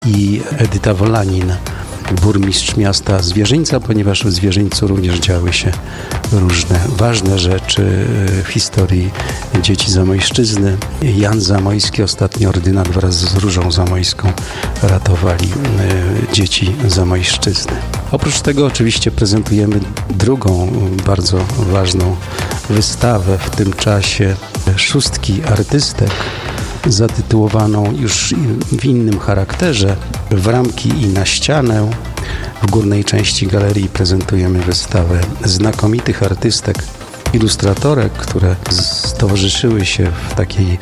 i Edyta Wolanin, burmistrz miasta Zwierzyńca, ponieważ w Zwierzyńcu również działy się różne ważne rzeczy w historii dzieci Zamojszczyzny. Jan Zamojski, ostatni ordynat wraz z Różą Zamojską ratowali dzieci Zamojszczyzny. Oprócz tego oczywiście prezentujemy drugą bardzo ważną wystawę w tym czasie szóstki artystek, zatytułowaną już w innym charakterze W ramki i na ścianę. W górnej części galerii prezentujemy wystawę znakomitych artystek, ilustratorek, które stowarzyszyły się w takiej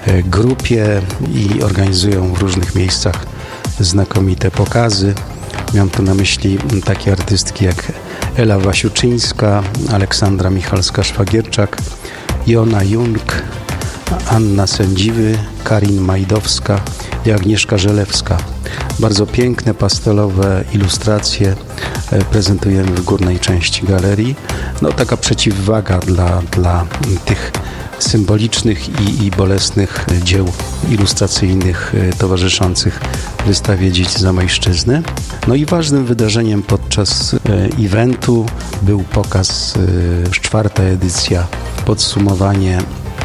grupie i organizują w różnych miejscach znakomite pokazy. Mam tu na myśli takie artystki jak Ela Wasiuczyńska, Aleksandra Michalska-Szwagierczak, Jona Jung, Anna Sędziwy, Karin Majdowska i Agnieszka Żelewska. Bardzo piękne, pastelowe ilustracje prezentujemy w górnej części galerii. No, taka przeciwwaga dla tych symbolicznych i bolesnych dzieł ilustracyjnych towarzyszących wystawie Dzieci Zamojszczyzny. No i ważnym wydarzeniem podczas eventu był pokaz, 4. edycja, podsumowanie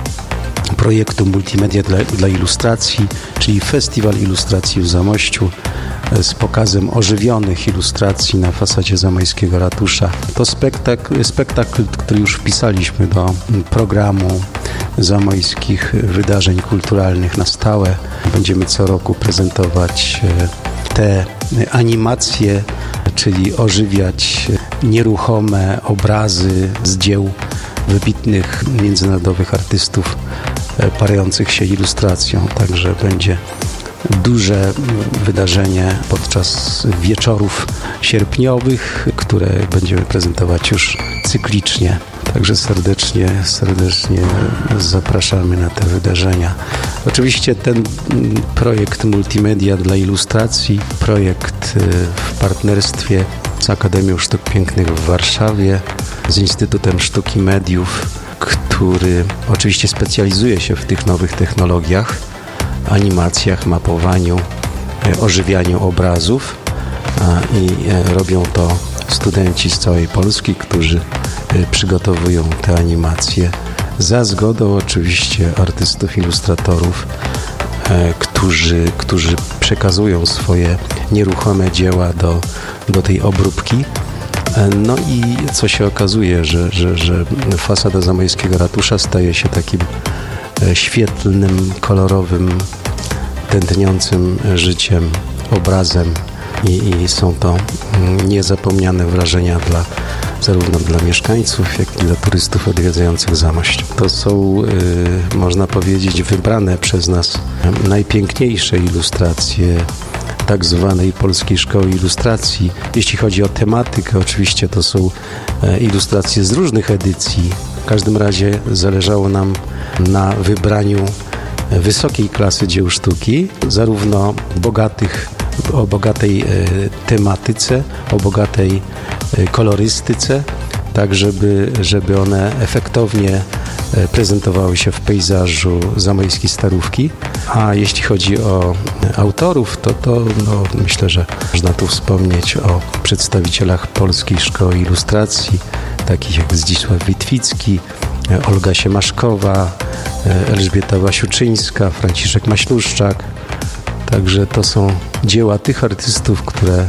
projektu Multimedia dla ilustracji, czyli Festiwal Ilustracji w Zamościu z pokazem ożywionych ilustracji na fasadzie zamojskiego ratusza. To spektakl, który już wpisaliśmy do programu zamojskich wydarzeń kulturalnych na stałe. Będziemy co roku prezentować te animacje, czyli ożywiać nieruchome obrazy z dzieł wybitnych międzynarodowych artystów parujących się ilustracją. Także będzie duże wydarzenie podczas wieczorów sierpniowych, które będziemy prezentować już cyklicznie. Także serdecznie zapraszamy na te wydarzenia. Oczywiście ten projekt Multimedia dla ilustracji, projekt w partnerstwie z Akademią Sztuk Pięknych w Warszawie, z Instytutem Sztuki Mediów, który oczywiście specjalizuje się w tych nowych technologiach, animacjach, mapowaniu, ożywianiu obrazów i robią to studenci z całej Polski, którzy przygotowują te animacje za zgodą oczywiście artystów, ilustratorów, którzy przekazują swoje nieruchome dzieła do tej obróbki. No i co się okazuje, że fasada zamojskiego ratusza staje się takim świetlnym, kolorowym, tętniącym życiem obrazem i są to niezapomniane wrażenia zarówno dla mieszkańców, jak i dla turystów odwiedzających Zamość. To są, można powiedzieć, wybrane przez nas najpiękniejsze ilustracje tak zwanej Polskiej Szkoły Ilustracji. Jeśli chodzi o tematykę, oczywiście to są ilustracje z różnych edycji. W każdym razie zależało nam na wybraniu wysokiej klasy dzieł sztuki, zarówno o bogatej tematyce, o bogatej kolorystyce, tak żeby one efektownie prezentowały się w pejzażu zamojskiej Starówki. A jeśli chodzi o autorów, to myślę, że można tu wspomnieć o przedstawicielach Polskiej Szkoły Ilustracji, takich jak Zdzisław Witwicki, Olga Siemaszkowa, Elżbieta Wasiuczyńska, Franciszek Maśluszczak. Także to są dzieła tych artystów, które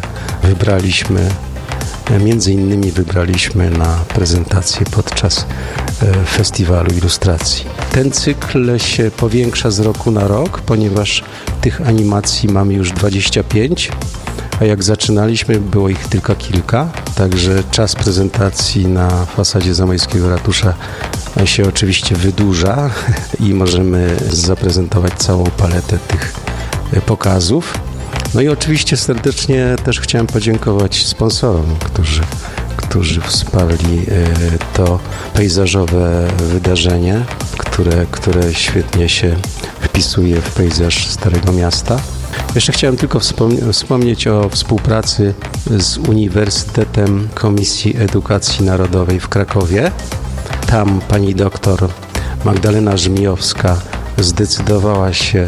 między innymi wybraliśmy na prezentację podczas Festiwalu Ilustracji. Ten cykl się powiększa z roku na rok, ponieważ tych animacji mamy już 25, a jak zaczynaliśmy, było ich tylko kilka, także czas prezentacji na fasadzie zamojskiego ratusza się oczywiście wydłuża i możemy zaprezentować całą paletę tych pokazów. No i oczywiście serdecznie też chciałem podziękować sponsorom, którzy wsparli to pejzażowe wydarzenie, które świetnie się wpisuje w pejzaż Starego Miasta. Jeszcze chciałem tylko wspomnieć o współpracy z Uniwersytetem Komisji Edukacji Narodowej w Krakowie. Tam pani doktor Magdalena Żmijowska zdecydowała się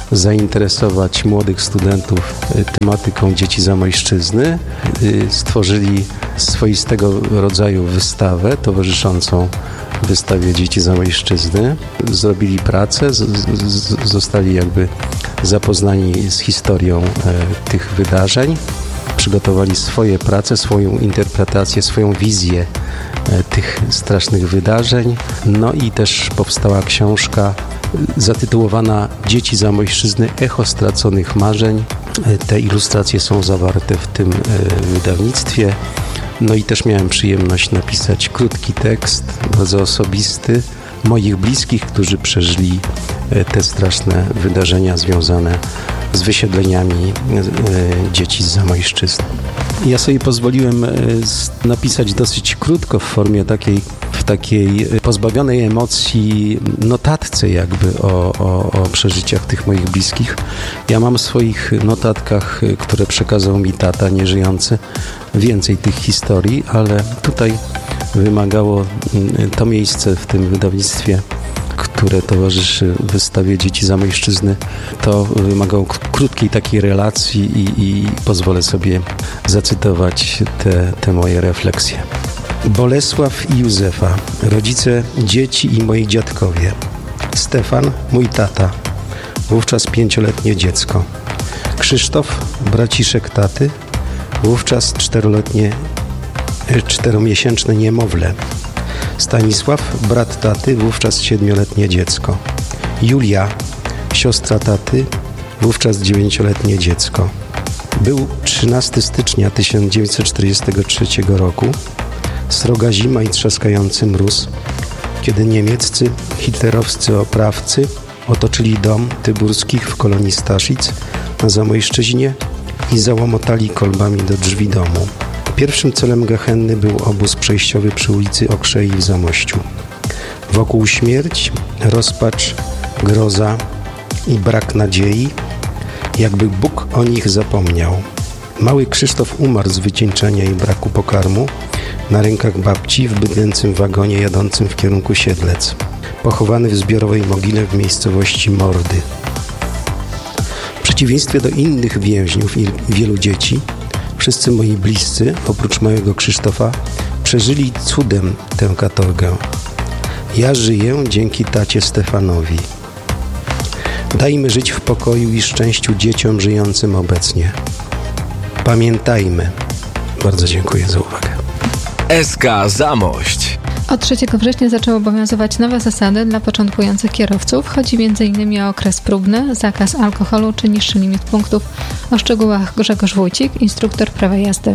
zainteresować młodych studentów tematyką dzieci Zamojszczyzny. Stworzyli swoistego rodzaju wystawę towarzyszącą wystawie Dzieci Zamojszczyzny. Zrobili pracę, zostali jakby zapoznani z historią tych wydarzeń. Przygotowali swoje prace, swoją interpretację, swoją wizję tych strasznych wydarzeń. No i też powstała książka zatytułowana Dzieci Zamojszczyzny – Echo straconych marzeń. Te ilustracje są zawarte w tym wydawnictwie. No i też miałem przyjemność napisać krótki tekst, bardzo osobisty, moich bliskich, którzy przeżyli te straszne wydarzenia związane z wysiedleniami dzieci z Zamojszczyzny. Ja sobie pozwoliłem napisać dosyć krótko w formie takiej pozbawionej emocji notatce jakby o przeżyciach tych moich bliskich. Ja mam w swoich notatkach, które przekazał mi tata nieżyjący, więcej tych historii, ale tutaj wymagało to miejsce w tym wydawnictwie, które towarzyszy wystawie Dzieci Zamojszczyzny, to wymagało krótkiej takiej relacji i pozwolę sobie zacytować te moje refleksje. Bolesław i Józefa, rodzice dzieci i moi dziadkowie. Stefan, mój tata, wówczas 5-letnie dziecko. Krzysztof, braciszek taty, wówczas 4-miesięczne niemowlę. Stanisław, brat taty, wówczas 7-letnie dziecko. Julia, siostra taty, wówczas 9-letnie dziecko. Był 13 stycznia 1943 roku, sroga zima i trzaskający mróz, kiedy niemieccy hitlerowscy oprawcy otoczyli dom Tyburskich w kolonii Staszic na Zamojszczyźnie i załomotali kolbami do drzwi domu. Pierwszym celem gehenny był obóz przejściowy przy ulicy Okrzei w Zamościu. Wokół śmierć, rozpacz, groza i brak nadziei, jakby Bóg o nich zapomniał. Mały Krzysztof umarł z wycieńczenia i braku pokarmu na rękach babci w bydlęcym wagonie jadącym w kierunku Siedlec, pochowany w zbiorowej mogile w miejscowości Mordy. W przeciwieństwie do innych więźniów i wielu dzieci, wszyscy moi bliscy, oprócz małego Krzysztofa, przeżyli cudem tę katorgę. Ja żyję dzięki tacie Stefanowi. Dajmy żyć w pokoju i szczęściu dzieciom żyjącym obecnie. Pamiętajmy. Bardzo dziękuję za uwagę. SK Zamość. Od 3 września zaczęły obowiązywać nowe zasady dla początkujących kierowców. Chodzi m.in. o okres próbny, zakaz alkoholu czy niższy limit punktów. O szczegółach Grzegorz Wójcik, instruktor prawa jazdy.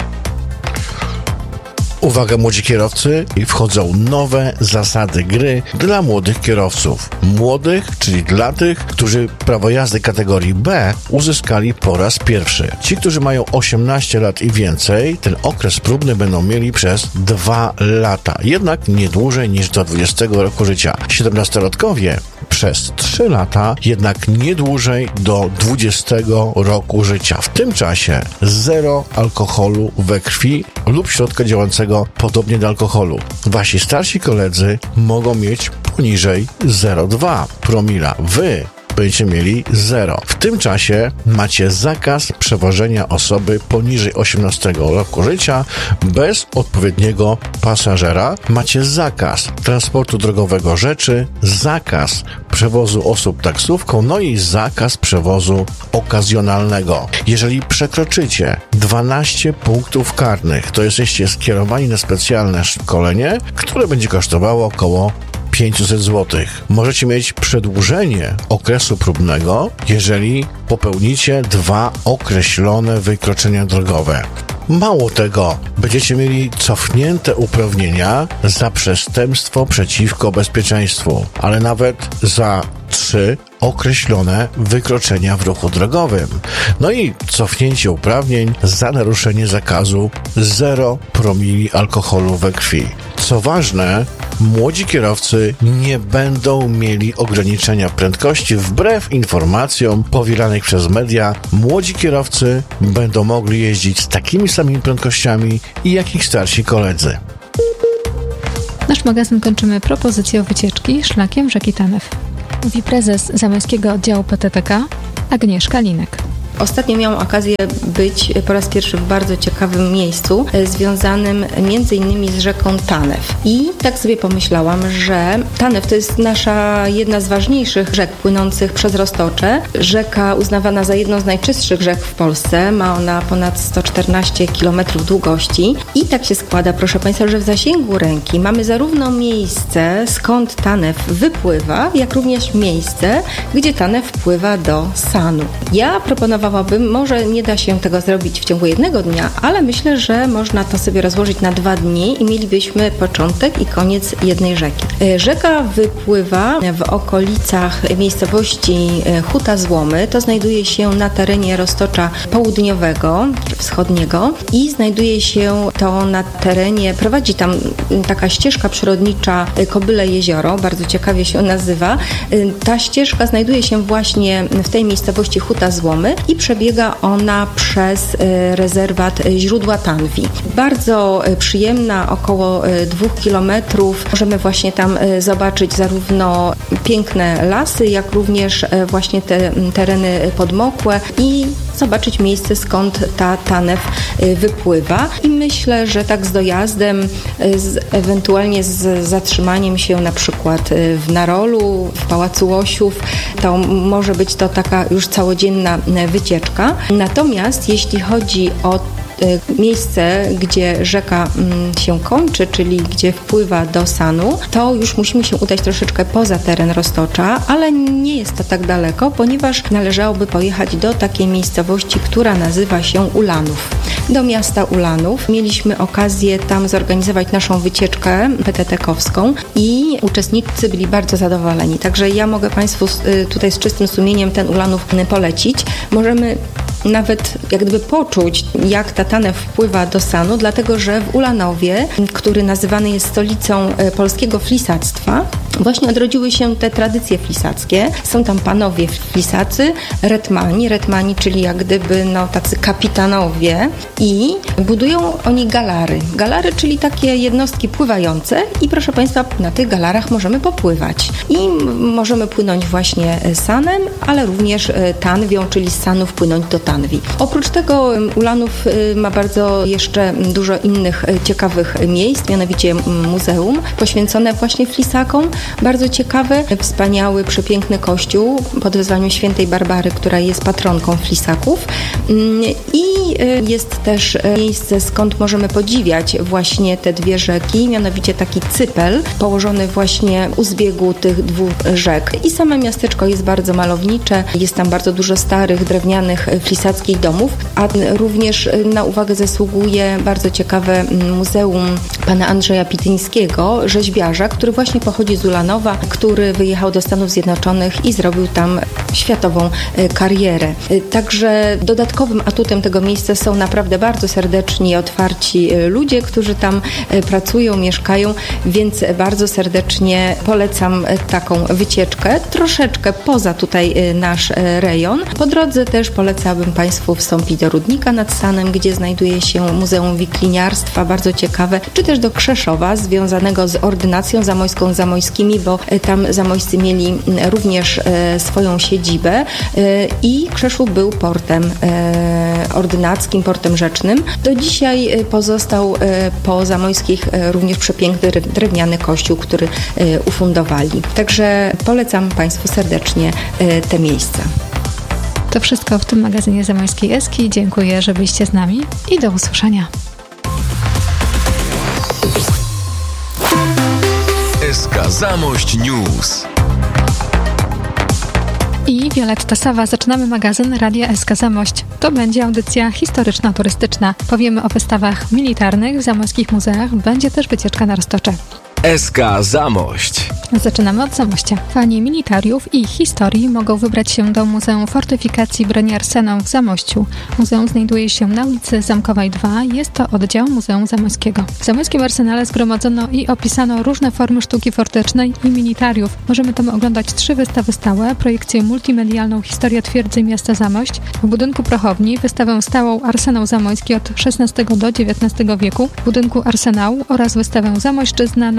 Uwaga młodzi kierowcy, wchodzą nowe zasady gry dla młodych kierowców. Młodych, czyli dla tych, którzy prawo jazdy kategorii B uzyskali po raz pierwszy. Ci, którzy mają 18 lat i więcej, ten okres próbny będą mieli przez 2 lata. Jednak nie dłużej niż do 20 roku życia. 17-latkowie przez 3 lata, jednak nie dłużej do 20 roku życia. W tym czasie 0 alkoholu we krwi lub środka działającego podobnie do alkoholu. Wasi starsi koledzy mogą mieć poniżej 0,2 promila. Wy będziecie mieli 0. W tym czasie macie zakaz przewożenia osoby poniżej 18 roku życia bez odpowiedniego pasażera. Macie zakaz transportu drogowego rzeczy, zakaz przewozu osób taksówką, no i zakaz przewozu okazjonalnego. Jeżeli przekroczycie 12 punktów karnych, to jesteście skierowani na specjalne szkolenie, które będzie kosztowało około 500 zł. Możecie mieć przedłużenie okresu próbnego, jeżeli popełnicie 2 określone wykroczenia drogowe. Mało tego, będziecie mieli cofnięte uprawnienia za przestępstwo przeciwko bezpieczeństwu, ale nawet za 3 określone wykroczenia w ruchu drogowym. No i cofnięcie uprawnień za naruszenie zakazu 0 promili alkoholu we krwi. Co ważne, młodzi kierowcy nie będą mieli ograniczenia prędkości wbrew informacjom powielanych przez media. Młodzi kierowcy będą mogli jeździć z takimi samymi prędkościami jak ich starsi koledzy. Nasz magazyn kończymy propozycją wycieczki szlakiem rzeki Tanew. Mówi prezes Zamojskiego Oddziału PTTK Agnieszka Linek. Ostatnio miałam okazję być po raz pierwszy w bardzo ciekawym miejscu, związanym m.in. z rzeką Tanew. I tak sobie pomyślałam, że Tanew to jest nasza jedna z ważniejszych rzek płynących przez Roztocze. Rzeka uznawana za jedną z najczystszych rzek w Polsce. Ma ona ponad 114 km długości. I tak się składa, proszę Państwa, że w zasięgu ręki mamy zarówno miejsce, skąd Tanew wypływa, jak również miejsce, gdzie Tanew wpływa do Sanu. Ja proponowałabym, może nie da się tego zrobić w ciągu jednego dnia, ale myślę, że można to sobie rozłożyć na 2 dni i mielibyśmy początek i koniec jednej rzeki. Rzeka wypływa w okolicach miejscowości Huta Złomy. To znajduje się na terenie Roztocza Południowego, Wschodniego i znajduje się to na terenie, prowadzi tam taka ścieżka przyrodnicza Kobyle Jezioro, bardzo ciekawie się nazywa. Ta ścieżka znajduje się właśnie w tej miejscowości Huta Złomy i przebiega ona przez rezerwat Źródła Tanwi. Bardzo przyjemna, około 2 kilometrów. Możemy właśnie tam zobaczyć zarówno piękne lasy, jak również właśnie te tereny podmokłe i zobaczyć miejsce, skąd ta Tanew wypływa. I myślę, że tak z dojazdem, ewentualnie z zatrzymaniem się na przykład w Narolu, w Pałacu Łosiów, to może być to taka już całodzienna wycieczka. Natomiast jeśli chodzi o miejsce, gdzie rzeka się kończy, czyli gdzie wpływa do Sanu, to już musimy się udać troszeczkę poza teren Roztocza, ale nie jest to tak daleko, ponieważ należałoby pojechać do takiej miejscowości, która nazywa się Ulanów. Do miasta Ulanów. Mieliśmy okazję tam zorganizować naszą wycieczkę PTT-kowską i uczestnicy byli bardzo zadowoleni. Także ja mogę Państwu tutaj z czystym sumieniem ten Ulanów polecić. Możemy nawet jak gdyby poczuć, jak ta Tanew wpływa do Sanu, dlatego że w Ulanowie, który nazywany jest stolicą polskiego flisactwa, właśnie odrodziły się te tradycje flisackie. Są tam panowie flisacy, retmani, czyli jak gdyby tacy kapitanowie i budują oni galary. Galary, czyli takie jednostki pływające i proszę Państwa, na tych galarach możemy popływać. I możemy płynąć właśnie Sanem, ale również Tanwią, czyli z Sanu wpłynąć do Tanwi. Oprócz tego Ulanów ma bardzo jeszcze dużo innych ciekawych miejsc, mianowicie muzeum poświęcone właśnie flisakom. Bardzo ciekawe, wspaniały, przepiękny kościół pod wezwaniem świętej Barbary, która jest patronką flisaków. I jest też miejsce, skąd możemy podziwiać właśnie te 2 rzeki, mianowicie taki cypel położony właśnie u zbiegu tych 2 rzek. I same miasteczko jest bardzo malownicze, jest tam bardzo dużo starych, drewnianych, flisackich domów, a również na uwagę zasługuje bardzo ciekawe muzeum pana Andrzeja Pityńskiego, rzeźbiarza, który właśnie pochodzi z Ulanowa, który wyjechał do Stanów Zjednoczonych i zrobił tam światową karierę. Także dodatkowym atutem tego miejsca są naprawdę bardzo serdeczni i otwarci ludzie, którzy tam pracują, mieszkają, więc bardzo serdecznie polecam taką wycieczkę, troszeczkę poza tutaj nasz rejon. Po drodze też polecałabym Państwu wstąpić do Rudnika nad Sanem, gdzie znajduje się Muzeum Wikliniarstwa, bardzo ciekawe, czy też do Krzeszowa, związanego z ordynacją zamojską, zamojskimi, bo tam zamojscy mieli również swoją siedzibę i Krzeszów był portem ordynackim, portem rzecznym. Do dzisiaj pozostał po zamojskich również przepiękny drewniany kościół, który ufundowali. Także polecam Państwu serdecznie te miejsca. To wszystko w tym magazynie Zamojskiej Eski. Dziękuję, że byliście z nami i do usłyszenia. SK Zamość News. I Wioletta Sawa. Zaczynamy magazyn Radia SK Zamość. To będzie audycja historyczno-turystyczna. Powiemy o wystawach militarnych w zamojskich muzeach. Będzie też wycieczka na Roztocze. SK Zamość. Zaczynamy od Zamościa. Fani militariów i historii mogą wybrać się do Muzeum Fortyfikacji Broni Arsenał w Zamościu. Muzeum znajduje się na ulicy Zamkowej 2. Jest to oddział Muzeum Zamojskiego. W zamojskim arsenale zgromadzono i opisano różne formy sztuki fortecznej i militariów. Możemy tam oglądać 3 wystawy stałe, projekcję multimedialną Historia twierdzy miasta Zamość, w budynku Prochowni wystawę stałą Arsenał Zamojski od XVI do XIX wieku, w budynku Arsenału oraz wystawę Zamojszczyzna nad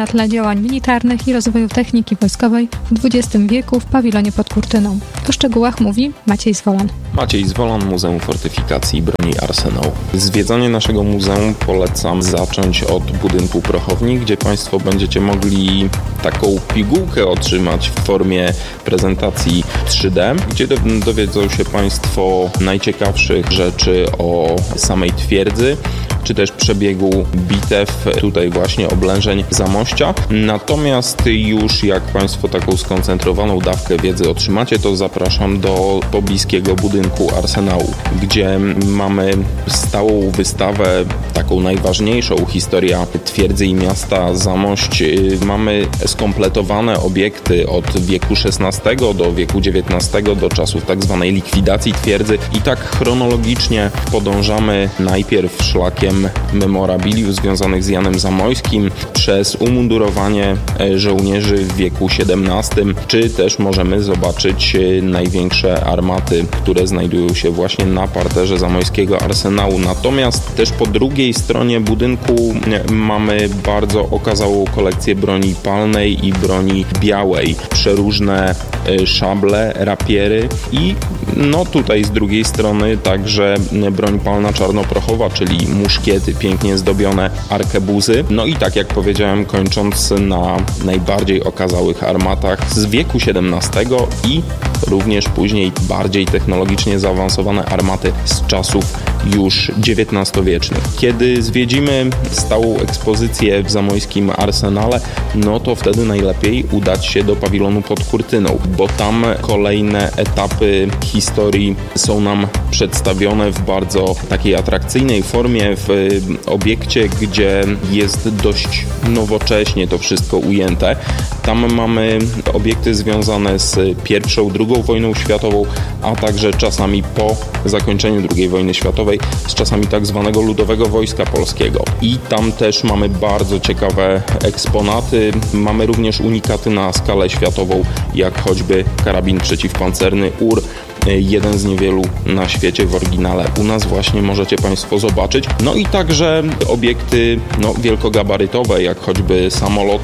dla działań militarnych i rozwoju techniki wojskowej w XX wieku w pawilonie pod Kurtyną. O szczegółach mówi Maciej Zwolan. Maciej Zwolan, Muzeum Fortyfikacji i Broni Arsenał. Zwiedzanie naszego muzeum polecam zacząć od budynku Prochowni, gdzie Państwo będziecie mogli taką pigułkę otrzymać w formie prezentacji 3D, gdzie dowiedzą się Państwo najciekawszych rzeczy o samej twierdzy, czy też przebiegu bitew, tutaj właśnie oblężeń Zamościa. Natomiast już jak Państwo taką skoncentrowaną dawkę wiedzy otrzymacie, to zapraszam do pobliskiego budynku Arsenału, gdzie mamy stałą wystawę, taką najważniejszą, historia twierdzy i miasta Zamość. Mamy skompletowane obiekty od wieku XVI do wieku XIX, do czasów tak zwanej likwidacji twierdzy i tak chronologicznie podążamy najpierw szlakiem memorabiliów związanych z Janem Zamojskim, przez umundurowanie żołnierzy w wieku XVII, czy też możemy zobaczyć największe armaty, które znajdują się właśnie na parterze zamojskiego arsenału. Natomiast też po drugiej stronie budynku mamy bardzo okazałą kolekcję broni palnej i broni białej. Przeróżne szable, rapiery i tutaj z drugiej strony także broń palna czarnoprochowa, czyli muszkiety pięknie zdobione, arkebuzy. I tak jak powiedziałem, kończąc na najbardziej okazałych armatach z wieku XVII i również później bardziej technologicznie zaawansowane armaty z czasów już XIX-wiecznych. Kiedy zwiedzimy stałą ekspozycję w zamojskim arsenale, to wtedy najlepiej udać się do pawilonu pod Kurtyną, bo tam kolejne etapy historii są nam przedstawione w bardzo takiej atrakcyjnej formie, w obiekcie, gdzie jest dość nowocześnie to wszystko ujęte. Tam mamy obiekty związane z I, II wojną światową, a także czasami po zakończeniu II wojny światowej, z czasami tak zwanego Ludowego Wojska Polskiego. I tam też mamy bardzo ciekawe eksponaty. Mamy również unikaty na skalę światową, jak choćby karabin przeciwpancerny UR, jeden z niewielu na świecie w oryginale. U nas właśnie możecie Państwo zobaczyć. I także obiekty wielkogabarytowe, jak choćby samolot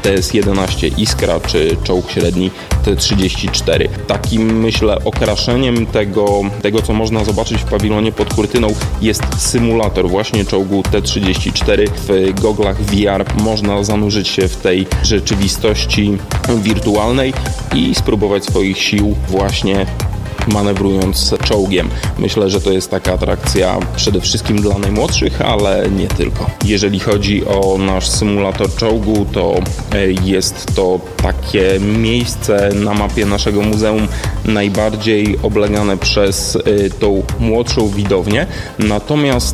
TS-11 Iskra czy czołg średni T-34. Takim, myślę, okraszeniem tego, co można zobaczyć w pawilonie pod Kurtyną, jest symulator właśnie czołgu T-34. W goglach VR można zanurzyć się w tej rzeczywistości wirtualnej i spróbować swoich sił właśnie manewrując czołgiem. Myślę, że to jest taka atrakcja przede wszystkim dla najmłodszych, ale nie tylko. Jeżeli chodzi o nasz symulator czołgu, to jest to takie miejsce na mapie naszego muzeum najbardziej oblegane przez tą młodszą widownię. Natomiast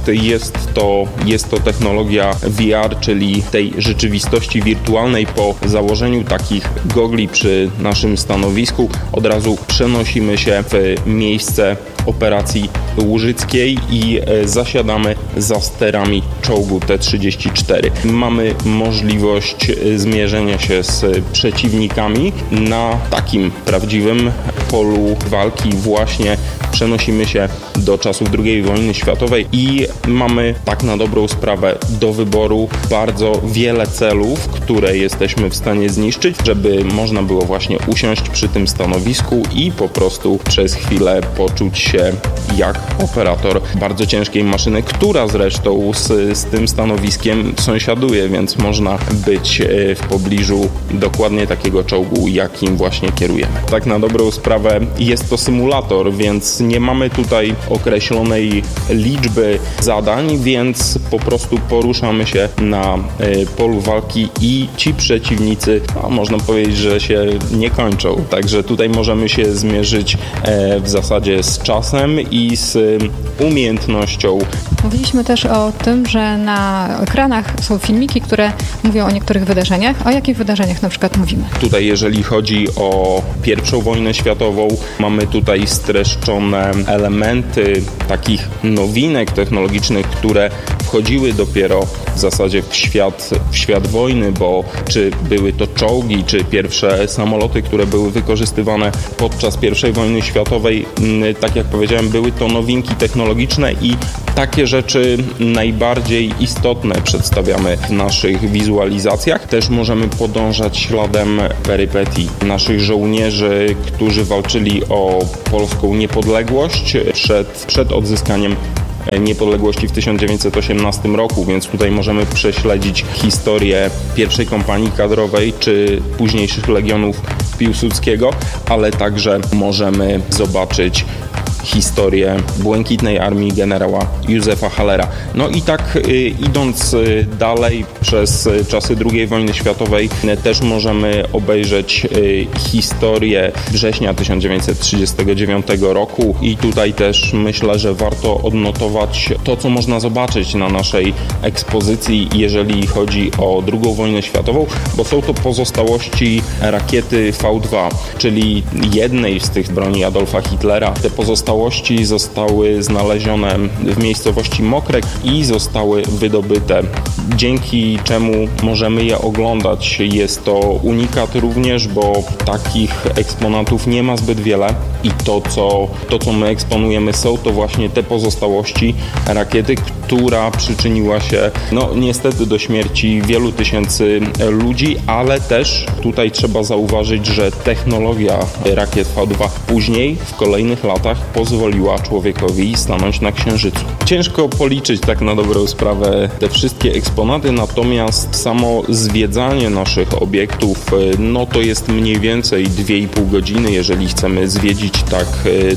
jest to technologia VR, czyli tej rzeczywistości wirtualnej. Po założeniu takich gogli przy naszym stanowisku od razu przenosimy się w miejsce operacji łużyckiej i zasiadamy za sterami czołgu T-34. Mamy możliwość zmierzenia się z przeciwnikami na takim prawdziwym polu walki. Właśnie przenosimy się do czasów II wojny światowej i mamy tak na dobrą sprawę do wyboru bardzo wiele celów, które jesteśmy w stanie zniszczyć, żeby można było właśnie usiąść przy tym stanowisku i po prostu przez chwilę poczuć się jak operator bardzo ciężkiej maszyny, która zresztą z tym stanowiskiem sąsiaduje, więc można być w pobliżu dokładnie takiego czołgu, jakim właśnie kierujemy. Tak na dobrą sprawę jest to symulator, więc nie mamy tutaj określonej liczby zadań, więc po prostu poruszamy się na polu walki i ci przeciwnicy, można powiedzieć, że się nie kończą. Także tutaj możemy się zmierzyć w zasadzie z czasem i z umiejętnością. Mówiliśmy też o tym, że na ekranach są filmiki, które mówią o niektórych wydarzeniach. O jakich wydarzeniach na przykład mówimy? Tutaj jeżeli chodzi o I wojnę światową, mamy tutaj streszczone elementy takich nowinek technologicznych, które wchodziły dopiero w zasadzie w świat wojny, bo czy były to czołgi, czy pierwsze samoloty, które były wykorzystywane podczas I wojny światowej, tak jak powiedziałem, były to nowinki technologiczne i Takie rzeczy najbardziej istotne przedstawiamy w naszych wizualizacjach. Też możemy podążać śladem perypetii naszych żołnierzy, którzy walczyli o polską niepodległość przed odzyskaniem niepodległości w 1918 roku, więc tutaj możemy prześledzić historię pierwszej kompanii kadrowej czy późniejszych legionów Piłsudskiego, ale także możemy zobaczyć historię Błękitnej Armii generała Józefa Hallera. No i tak idąc dalej przez czasy II wojny światowej też możemy obejrzeć historię września 1939 roku i tutaj też myślę, że warto odnotować to, co można zobaczyć na naszej ekspozycji, jeżeli chodzi o II wojnę światową, bo są to pozostałości rakiety V2, czyli jednej z tych broni Adolfa Hitlera. Te pozostałości zostały znalezione w miejscowości Mokrek i zostały wydobyte, dzięki czemu możemy je oglądać. Jest to unikat również, bo takich eksponatów nie ma zbyt wiele i to, co my eksponujemy, są to właśnie te pozostałości rakiety, która przyczyniła się, niestety do śmierci wielu tysięcy ludzi, ale też tutaj trzeba zauważyć, że technologia rakiet V2 później, w kolejnych latach pozwoliła człowiekowi stanąć na Księżycu. Ciężko policzyć tak na dobrą sprawę te wszystkie eksponaty, natomiast samo zwiedzanie naszych obiektów, to jest mniej więcej 2,5 godziny, jeżeli chcemy zwiedzić tak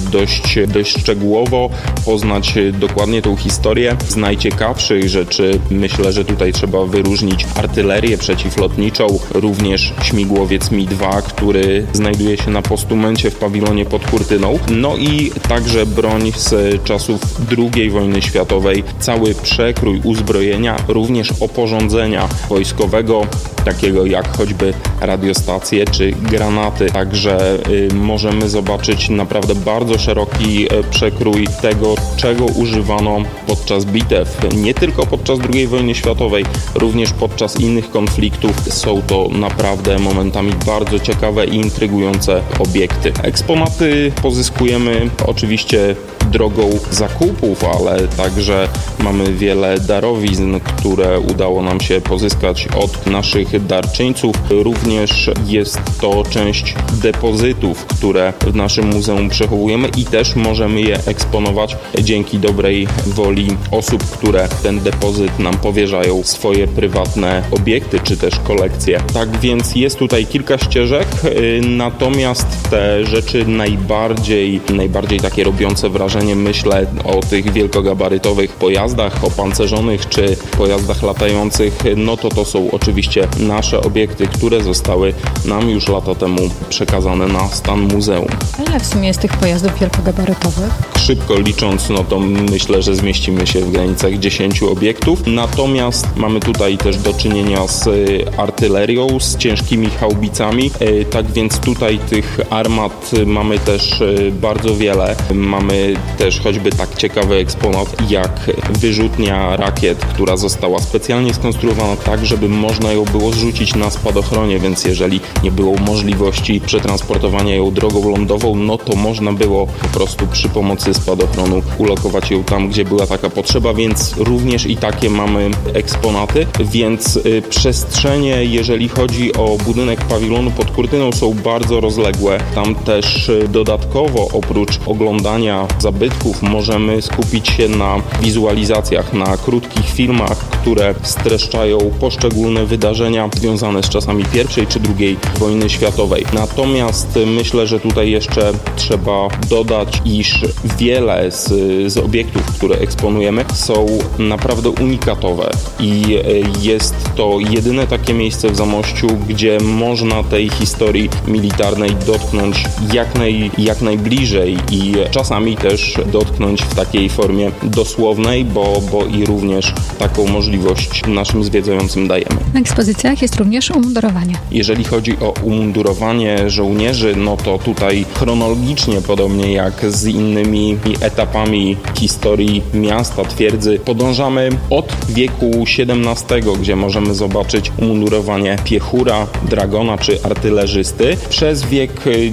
dość szczegółowo, poznać dokładnie tą historię. Z najciekawszych rzeczy myślę, że tutaj trzeba wyróżnić artylerię przeciwlotniczą, również śmigłowiec Mi-2, który znajduje się na postumencie w pawilonie pod kurtyną. No i także broń z czasów II wojny światowej, cały przekrój uzbrojenia, również oporządzenia wojskowego, takiego jak choćby radiostacje czy granaty. Także możemy zobaczyć naprawdę bardzo szeroki przekrój tego, czego używano podczas bitew. Nie tylko podczas II wojny światowej, również podczas innych konfliktów. Są to naprawdę momentami bardzo ciekawe i intrygujące obiekty. Eksponaty pozyskujemy oczywiście drogą zakupów, ale także mamy wiele darowizn, które udało nam się pozyskać od naszych darczyńców. Również jest to część depozytów, które w naszym muzeum przechowujemy i też możemy je eksponować dzięki dobrej woli osób, które ten depozyt nam powierzają swoje prywatne obiekty czy też kolekcje. Tak więc jest tutaj kilka ścieżek, natomiast te rzeczy najbardziej takie robiące wrażenie, myślę o tych wielkogabarytowych pojazdach opancerzonych czy pojazdach latających, to są oczywiście nasze obiekty, które zostały nam już lata temu przekazane na stan muzeum. A ile w sumie jest tych pojazdów wielkogabarytowych? Szybko licząc, to myślę, że zmieścimy się w granicach 10 obiektów. Natomiast mamy tutaj też do czynienia z artylerią, z ciężkimi haubicami. Tak więc tutaj tych armat mamy też bardzo wiele. Mamy też choćby tak ciekawy eksponat jak wyrzutnia rakiet, która została specjalnie skonstruowana tak, żeby można ją było zrzucić na spadochronie, więc jeżeli nie było możliwości przetransportowania ją drogą lądową, to można było po prostu przy pomocy spadochronu ulokować ją tam, gdzie była taka potrzeba, więc również i takie mamy eksponaty, więc przestrzenie, jeżeli chodzi o budynek pawilonu pod kurtyną, są bardzo rozległe. Tam też dodatkowo oprócz oglądania zabytków możemy skupić się na wizualizacjach, na krótkich filmach, które streszczają poszczególne wydarzenia związane z czasami I czy II wojny światowej. Natomiast myślę, że tutaj jeszcze trzeba dodać, iż wiele z obiektów, które eksponujemy, są naprawdę unikatowe i jest to jedyne takie miejsce w Zamościu, gdzie można tej historii militarnej dotknąć jak najbliżej i czasami też dotknąć w takiej formie dosłownej, bo i również taką możliwość możliwość naszym zwiedzającym dajemy. Na ekspozycjach jest również umundurowanie. Jeżeli chodzi o umundurowanie żołnierzy, no to tutaj chronologicznie, podobnie jak z innymi etapami historii miasta, twierdzy, podążamy od wieku XVII, gdzie możemy zobaczyć umundurowanie piechura, dragona czy artylerzysty, przez wiek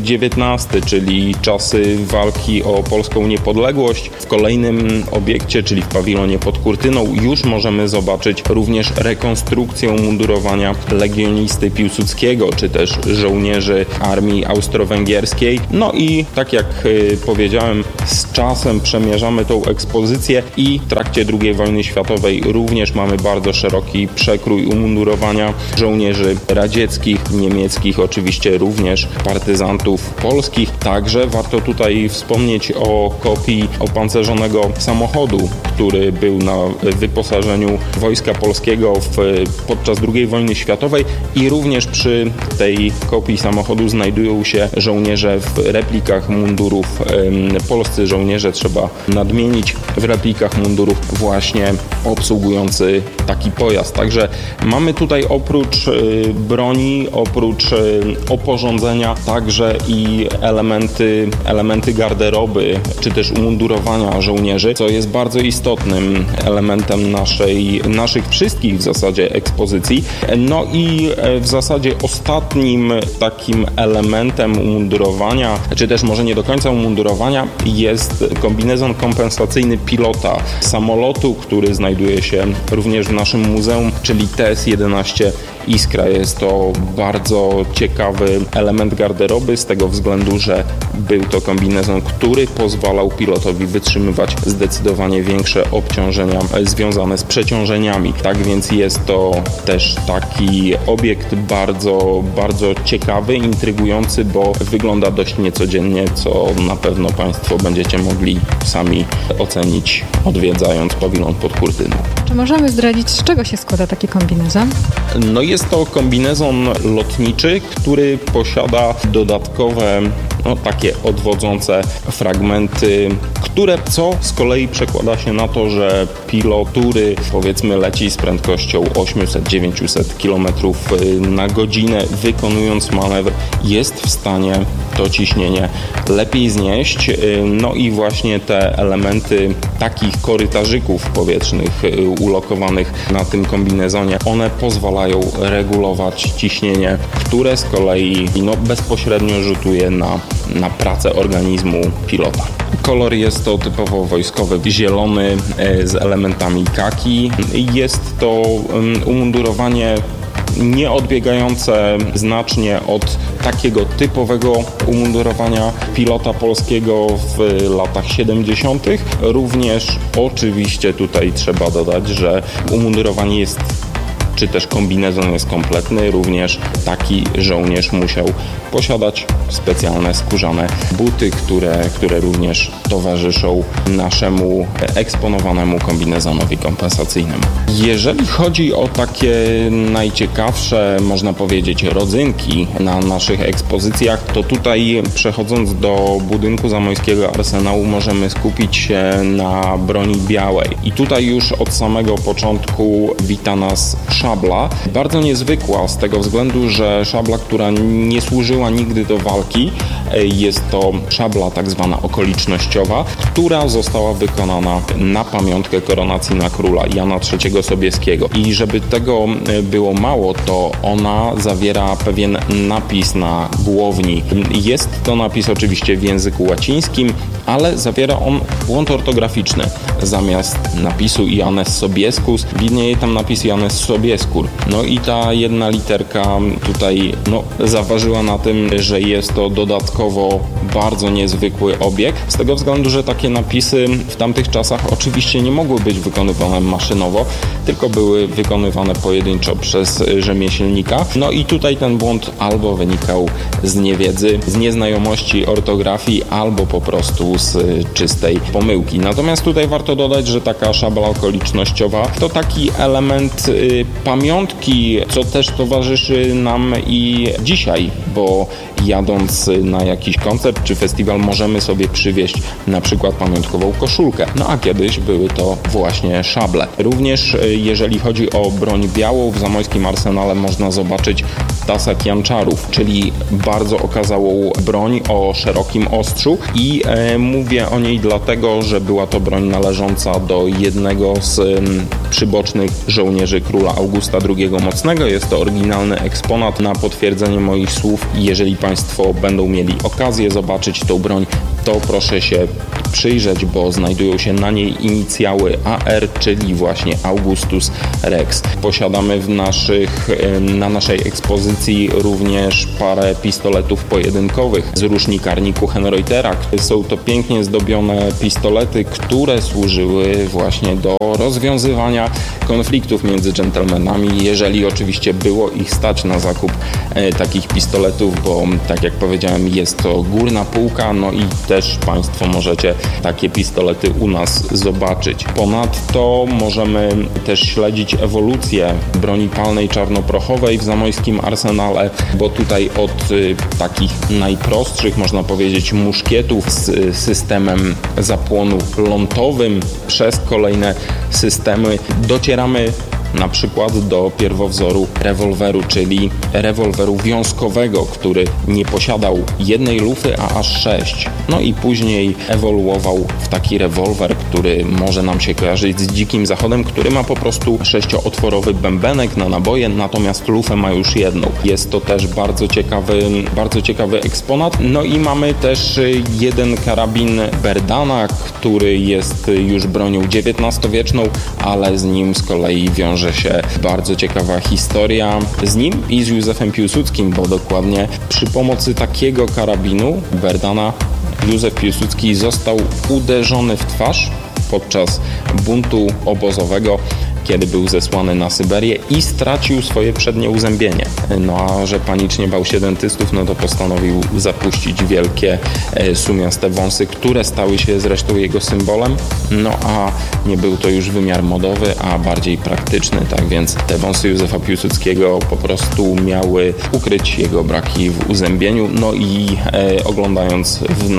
XIX, czyli czasy walki o polską niepodległość. W kolejnym obiekcie, czyli w pawilonie pod Kurtyną, już możemy zobaczyć również rekonstrukcję umundurowania legionisty Piłsudskiego, czy też żołnierzy armii austro-węgierskiej. No i tak jak powiedziałem, z czasem przemierzamy tą ekspozycję i w trakcie II wojny światowej również mamy bardzo szeroki przekrój umundurowania żołnierzy radzieckich, niemieckich, oczywiście również partyzantów polskich. Także warto tutaj wspomnieć o kopii opancerzonego samochodu, który był na wyposażeniu Wojska Polskiego podczas II wojny światowej i również przy tej kopii samochodu znajdują się żołnierze w replikach mundurów. Polscy żołnierze, trzeba nadmienić, w replikach mundurów właśnie obsługujący taki pojazd. Także mamy tutaj oprócz broni, oprócz oporządzenia także i elementy garderoby, czy też umundurowania żołnierzy, co jest bardzo istotnym elementem naszych wszystkich w zasadzie ekspozycji. No i w zasadzie ostatnim takim elementem umundurowania, czy też może nie do końca umundurowania, jest kombinezon kompensacyjny pilota samolotu, który znajduje się również w naszym muzeum, czyli TS-11 Iskra. Jest to bardzo ciekawy element garderoby z tego względu, że był to kombinezon, który pozwalał pilotowi wytrzymywać zdecydowanie większe obciążenia związane z przeciążeniami. Tak więc jest to też taki obiekt bardzo, bardzo ciekawy, intrygujący, bo wygląda dość niecodziennie, co na pewno Państwo będziecie mogli sami ocenić, odwiedzając pawilon pod Kurtyną. Czy możemy zdradzić, z czego się składa taki kombinezon? No jest to kombinezon lotniczy, który posiada dodatkowe, takie odwodzące fragmenty, co z kolei przekłada się na to, że pilot, który powiedzmy leci z prędkością 800-900 km na godzinę, wykonując manewr, jest w stanie to ciśnienie lepiej znieść. No i właśnie te elementy takich korytarzyków powietrznych ulokowanych na tym kombinezonie, one pozwalają regulować ciśnienie, które z kolei bezpośrednio rzutuje na pracę organizmu pilota. Kolor jest to typowo wojskowy, zielony z elementami kaki. Jest to umundurowanie nie odbiegające znacznie od takiego typowego umundurowania pilota polskiego w latach 70. Również oczywiście tutaj trzeba dodać, że umundurowanie jest, czy też kombinezon jest kompletny. Również taki żołnierz musiał posiadać specjalne skórzane buty, które również towarzyszą naszemu eksponowanemu kombinezonowi kompensacyjnemu. Jeżeli chodzi o takie najciekawsze, można powiedzieć, rodzynki na naszych ekspozycjach, to tutaj przechodząc do budynku Zamojskiego Arsenału możemy skupić się na broni białej. I tutaj już od samego początku wita nas szabla. Bardzo niezwykła z tego względu, że szabla, która nie służyła nigdy do walki, jest to szabla tak zwana okolicznościowa, która została wykonana na pamiątkę koronacji na króla Jana III Sobieskiego. I żeby tego było mało, to ona zawiera pewien napis na głowni. Jest to napis oczywiście w języku łacińskim, ale zawiera on błąd ortograficzny. Zamiast napisu Jannes Sobiescus widnieje tam napis Jannes Sobiescur. No i ta jedna literka tutaj zaważyła na tym, że jest to dodatkowo bardzo niezwykły obiekt, z tego względu, że takie napisy w tamtych czasach oczywiście nie mogły być wykonywane maszynowo, tylko były wykonywane pojedynczo przez rzemieślnika. No i tutaj ten błąd albo wynikał z niewiedzy, z nieznajomości ortografii, albo po prostu z czystej pomyłki. Natomiast tutaj warto dodać, że taka szabla okolicznościowa to taki element pamiątki, co też towarzyszy nam i dzisiaj, bo jadąc na jakiś koncert czy festiwal możemy sobie przywieźć na przykład pamiątkową koszulkę. No a kiedyś były to właśnie szable. Również jeżeli chodzi o broń białą, w zamojskim arsenale można zobaczyć tasak janczarów, czyli bardzo okazałą broń o szerokim ostrzu i mówię o niej dlatego, że była to broń należąca do jednego z przybocznych żołnierzy króla Augusta II Mocnego. Jest to oryginalny eksponat. Na potwierdzenie moich słów, jeżeli Państwo będą mieli okazję zobaczyć tą broń, to proszę się przyjrzeć, bo znajdują się na niej inicjały AR, czyli właśnie Augustus Rex. Posiadamy na naszej ekspozycji również parę pistoletów pojedynkowych z rusznikarniku Henreutera. Są to pięknie zdobione pistolety, które służyły właśnie do rozwiązywania konfliktów między dżentelmenami, jeżeli oczywiście było ich stać na zakup takich pistoletów, bo tak jak powiedziałem, jest to górna półka, no i też Państwo możecie takie pistolety u nas zobaczyć. Ponadto możemy też śledzić ewolucję broni palnej czarnoprochowej w zamojskim arsenale, bo tutaj od takich najprostszych, można powiedzieć, muszkietów z systemem zapłonu lądowym przez kolejne systemy docieramy na przykład do pierwowzoru rewolweru, czyli rewolweru wiązkowego, który nie posiadał jednej lufy, a aż 6. No i później ewoluował w taki rewolwer, który może nam się kojarzyć z Dzikim Zachodem, który ma po prostu 6-otworowy bębenek na naboje, natomiast lufę ma już jedną. Jest to też bardzo ciekawy eksponat. No i mamy też jeden karabin Berdana, który jest już bronią XIX-wieczną, ale z nim z kolei wiąże się bardzo ciekawa historia z nim i z Józefem Piłsudskim, bo dokładnie przy pomocy takiego karabinu Berdana Józef Piłsudski został uderzony w twarz podczas buntu obozowego, kiedy był zesłany na Syberię i stracił swoje przednie uzębienie. No a że panicznie bał się dentystów, no to postanowił zapuścić wielkie, sumiaste wąsy, które stały się zresztą jego symbolem. No a nie był to już wymiar modowy, a bardziej praktyczny, tak więc te wąsy Józefa Piłsudskiego po prostu miały ukryć jego braki w uzębieniu. No i oglądając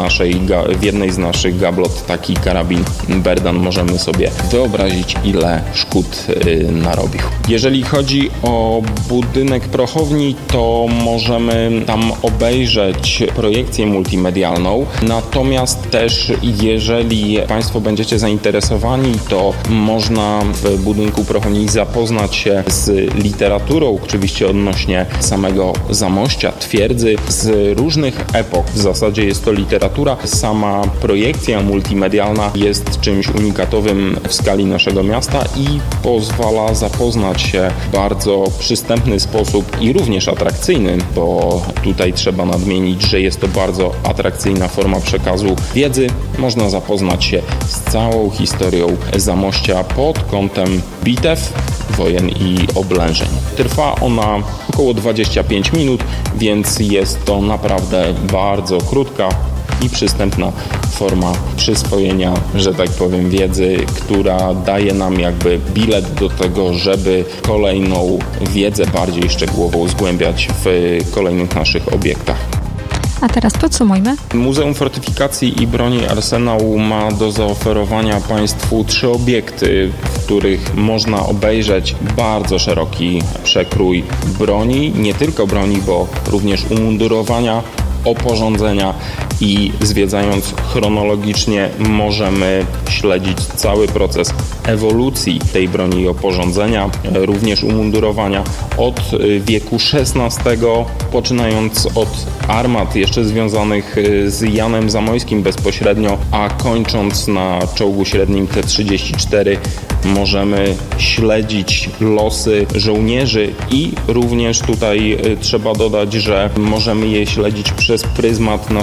w jednej z naszych gablot taki karabin Berdan, możemy sobie wyobrazić, ile szkód narobił. Jeżeli chodzi o budynek prochowni, to możemy tam obejrzeć projekcję multimedialną, natomiast też jeżeli Państwo będziecie zainteresowani, to można w budynku prochowni zapoznać się z literaturą, oczywiście odnośnie samego Zamościa, twierdzy z różnych epok. W zasadzie jest to literatura. Sama projekcja multimedialna jest czymś unikatowym w skali naszego miasta i pozwala zapoznać się w bardzo przystępny sposób i również atrakcyjny, bo tutaj trzeba nadmienić, że jest to bardzo atrakcyjna forma przekazu wiedzy. Można zapoznać się z całą historią Zamościa pod kątem bitew, wojen i oblężeń. Trwa ona około 25 minut, więc jest to naprawdę bardzo krótka i przystępna forma przyswojenia, że tak powiem, wiedzy, która daje nam jakby bilet do tego, żeby kolejną wiedzę bardziej szczegółową zgłębiać w kolejnych naszych obiektach. A teraz podsumujmy. Muzeum Fortyfikacji i Broni Arsenał ma do zaoferowania Państwu 3 obiekty, w których można obejrzeć bardzo szeroki przekrój broni, nie tylko broni, bo również umundurowania, oporządzenia i zwiedzając chronologicznie możemy śledzić cały proces ewolucji tej broni i oporządzenia, również umundurowania od wieku XVI, poczynając od armat jeszcze związanych z Janem Zamojskim bezpośrednio, a kończąc na czołgu średnim T-34 możemy śledzić losy żołnierzy i również tutaj trzeba dodać, że możemy je śledzić przez pryzmat naszego regionu,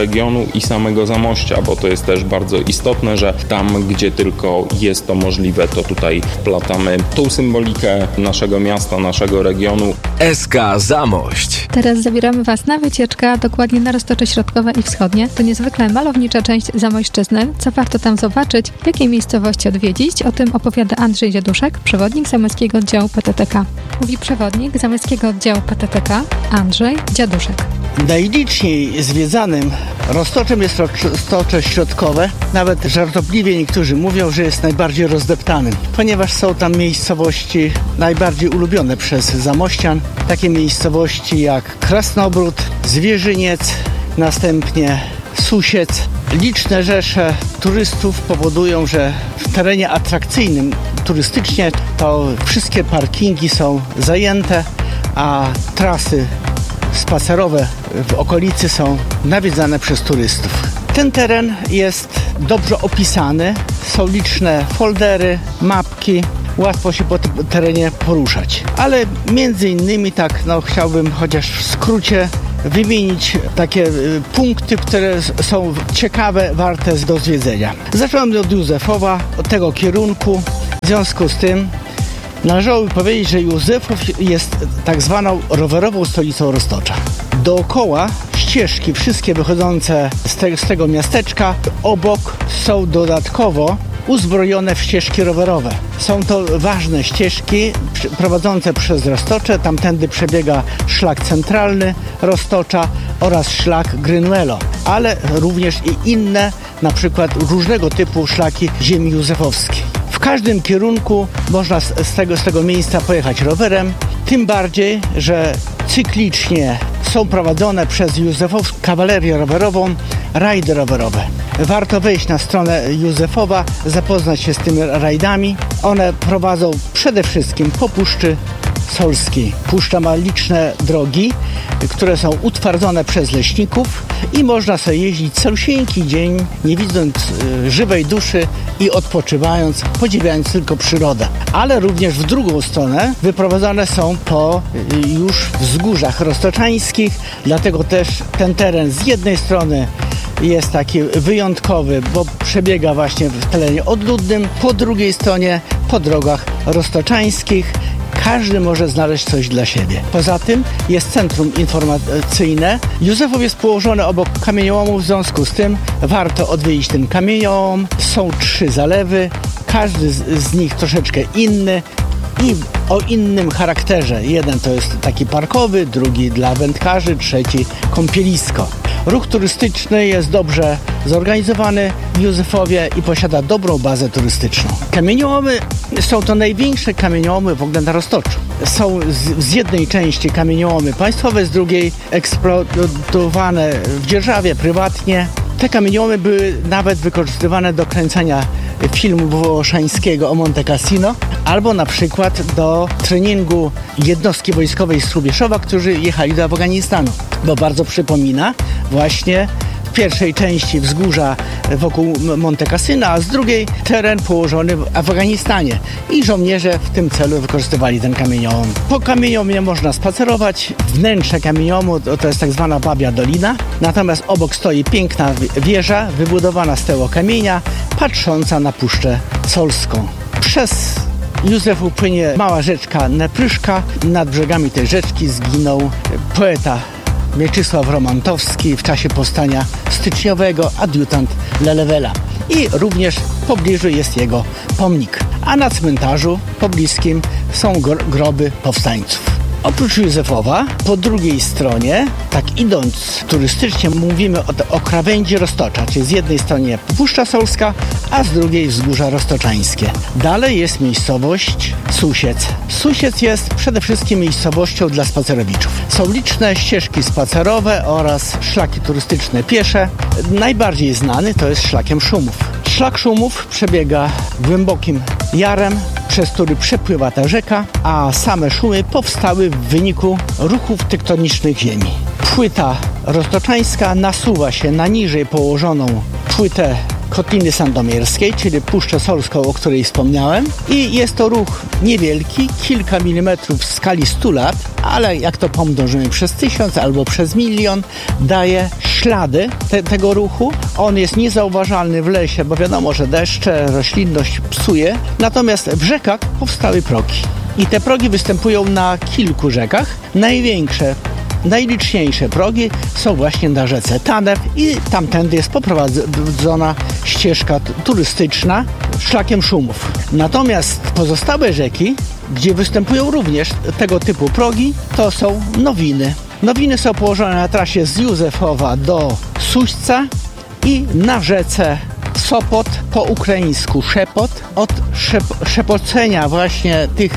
regionu i samego Zamościa, bo to jest też bardzo istotne, że tam, gdzie tylko jest to możliwe, to tutaj platamy tą symbolikę naszego miasta, naszego regionu. SK Zamość. Teraz zabieramy Was na wycieczkę, a dokładnie na Roztocze Środkowe i Wschodnie. To niezwykle malownicza część Zamojszczyzny. Co warto tam zobaczyć, jakie miejscowości odwiedzić, o tym opowiada Andrzej Dziaduszek, przewodnik Zamojskiego Oddziału PTTK. Mówi przewodnik Zamojskiego Oddziału PTTK Andrzej Dziaduszek. Najliczniej zwiedzanym Roztoczem jest Roztocze Środkowe. Nawet żartobliwie niektórzy mówią, że jest najbardziej rozdeptanym, ponieważ są tam miejscowości najbardziej ulubione przez zamościan. Takie miejscowości jak Krasnobród, Zwierzyniec, następnie Susiec. Liczne rzesze turystów powodują, że w terenie atrakcyjnym turystycznie to wszystkie parkingi są zajęte, a trasy spacerowe w okolicy są nawiedzane przez turystów. Ten teren jest dobrze opisany, są liczne foldery, mapki, łatwo się po tym terenie poruszać. Ale między innymi chciałbym chociaż w skrócie wymienić takie punkty, które są ciekawe, warte do zwiedzenia. Zacząłem od Józefowa, od tego kierunku. W związku z tym należałoby powiedzieć, że Józefów jest tak zwaną rowerową stolicą Roztocza. Dookoła ścieżki, wszystkie wychodzące z tego miasteczka, obok są dodatkowo uzbrojone w ścieżki rowerowe. Są to ważne ścieżki prowadzące przez Roztocze. Tamtędy przebiega szlak centralny Roztocza oraz szlak Grynwello, ale również i inne, na przykład różnego typu szlaki ziemi józefowskiej. W każdym kierunku można z tego miejsca pojechać rowerem, tym bardziej, że cyklicznie są prowadzone przez Józefowską kawalerię rowerową rajdy rowerowe. Warto wejść na stronę Józefowa, zapoznać się z tymi rajdami. One prowadzą przede wszystkim po Puszczy Solskiej. Puszcza ma liczne drogi, które są utwardzone przez leśników i można sobie jeździć całusieńki dzień, nie widząc żywej duszy i odpoczywając, podziwiając tylko przyrodę. Ale również w drugą stronę wyprowadzane są po już wzgórzach roztoczańskich, dlatego też ten teren z jednej strony jest taki wyjątkowy, bo przebiega właśnie w terenie odludnym, po drugiej stronie po drogach roztoczańskich. Każdy może znaleźć coś dla siebie. Poza tym jest centrum informacyjne. Józefów jest położony obok kamieniołomu, w związku z tym warto odwiedzić ten kamieniołom. Są 3 zalewy, każdy z nich troszeczkę inny i o innym charakterze. Jeden to jest taki parkowy, drugi dla wędkarzy, trzeci kąpielisko. Ruch turystyczny jest dobrze zorganizowany w Józefowie i posiada dobrą bazę turystyczną. Kamieniołomy są to największe kamieniołomy w ogóle na Roztoczu. Są z jednej części kamieniołomy państwowe, z drugiej eksploatowane w dzierżawie prywatnie. Te kamieniołomy były nawet wykorzystywane do kręcenia filmu włoszańskiego o Monte Cassino, albo na przykład do treningu jednostki wojskowej z Hrubieszowa, którzy jechali do Afganistanu, bo bardzo przypomina właśnie w pierwszej części wzgórza wokół Monte Cassino, a z drugiej teren położony w Afganistanie i żołnierze w tym celu wykorzystywali ten kamieniołom. Po kamieniołomie można spacerować. Wnętrze kamieniołomu to jest tak zwana Babia Dolina, natomiast obok stoi piękna wieża wybudowana z tego kamienia, patrząca na Puszczę Solską. Przez Józefów płynie mała rzeczka Nepryszka. Nad brzegami tej rzeczki zginął poeta Mieczysław Romantowski w czasie powstania styczniowego, adiutant Lelewela. I również w pobliżu jest jego pomnik. A na cmentarzu pobliskim są groby powstańców. Oprócz Józefowa, po drugiej stronie, tak idąc turystycznie, mówimy o krawędzi Roztocza, czyli z jednej strony Puszcza Solska, a z drugiej wzgórza roztoczańskie. Dalej jest miejscowość Susiec. Susiec jest przede wszystkim miejscowością dla spacerowiczów. Są liczne ścieżki spacerowe oraz szlaki turystyczne piesze. Najbardziej znany to jest szlakiem Szumów. Szlak Szumów przebiega głębokim jarem, przez który przepływa ta rzeka, a same Szumy powstały w wyniku ruchów tektonicznych ziemi. Płyta roztoczańska nasuwa się na niżej położoną płytę Kotliny Sandomierskiej, czyli Puszczę Solską, o której wspomniałem. I jest to ruch niewielki, kilka milimetrów w skali 100 lat, ale jak to pomnożymy przez 1000 albo przez 1 000 000, daje ślady tego ruchu. On jest niezauważalny w lesie, bo wiadomo, że deszcze, roślinność psuje. Natomiast w rzekach powstały progi. I te progi występują na kilku rzekach. Największe, najliczniejsze progi są właśnie na rzece Tanew i tamtędy jest poprowadzona ścieżka turystyczna szlakiem Szumów. Natomiast pozostałe rzeki, gdzie występują również tego typu progi, to są Nowiny. Nowiny są położone na trasie z Józefowa do Suśca i na rzece Sopot, po ukraińsku Szepot. Od szepocenia właśnie tych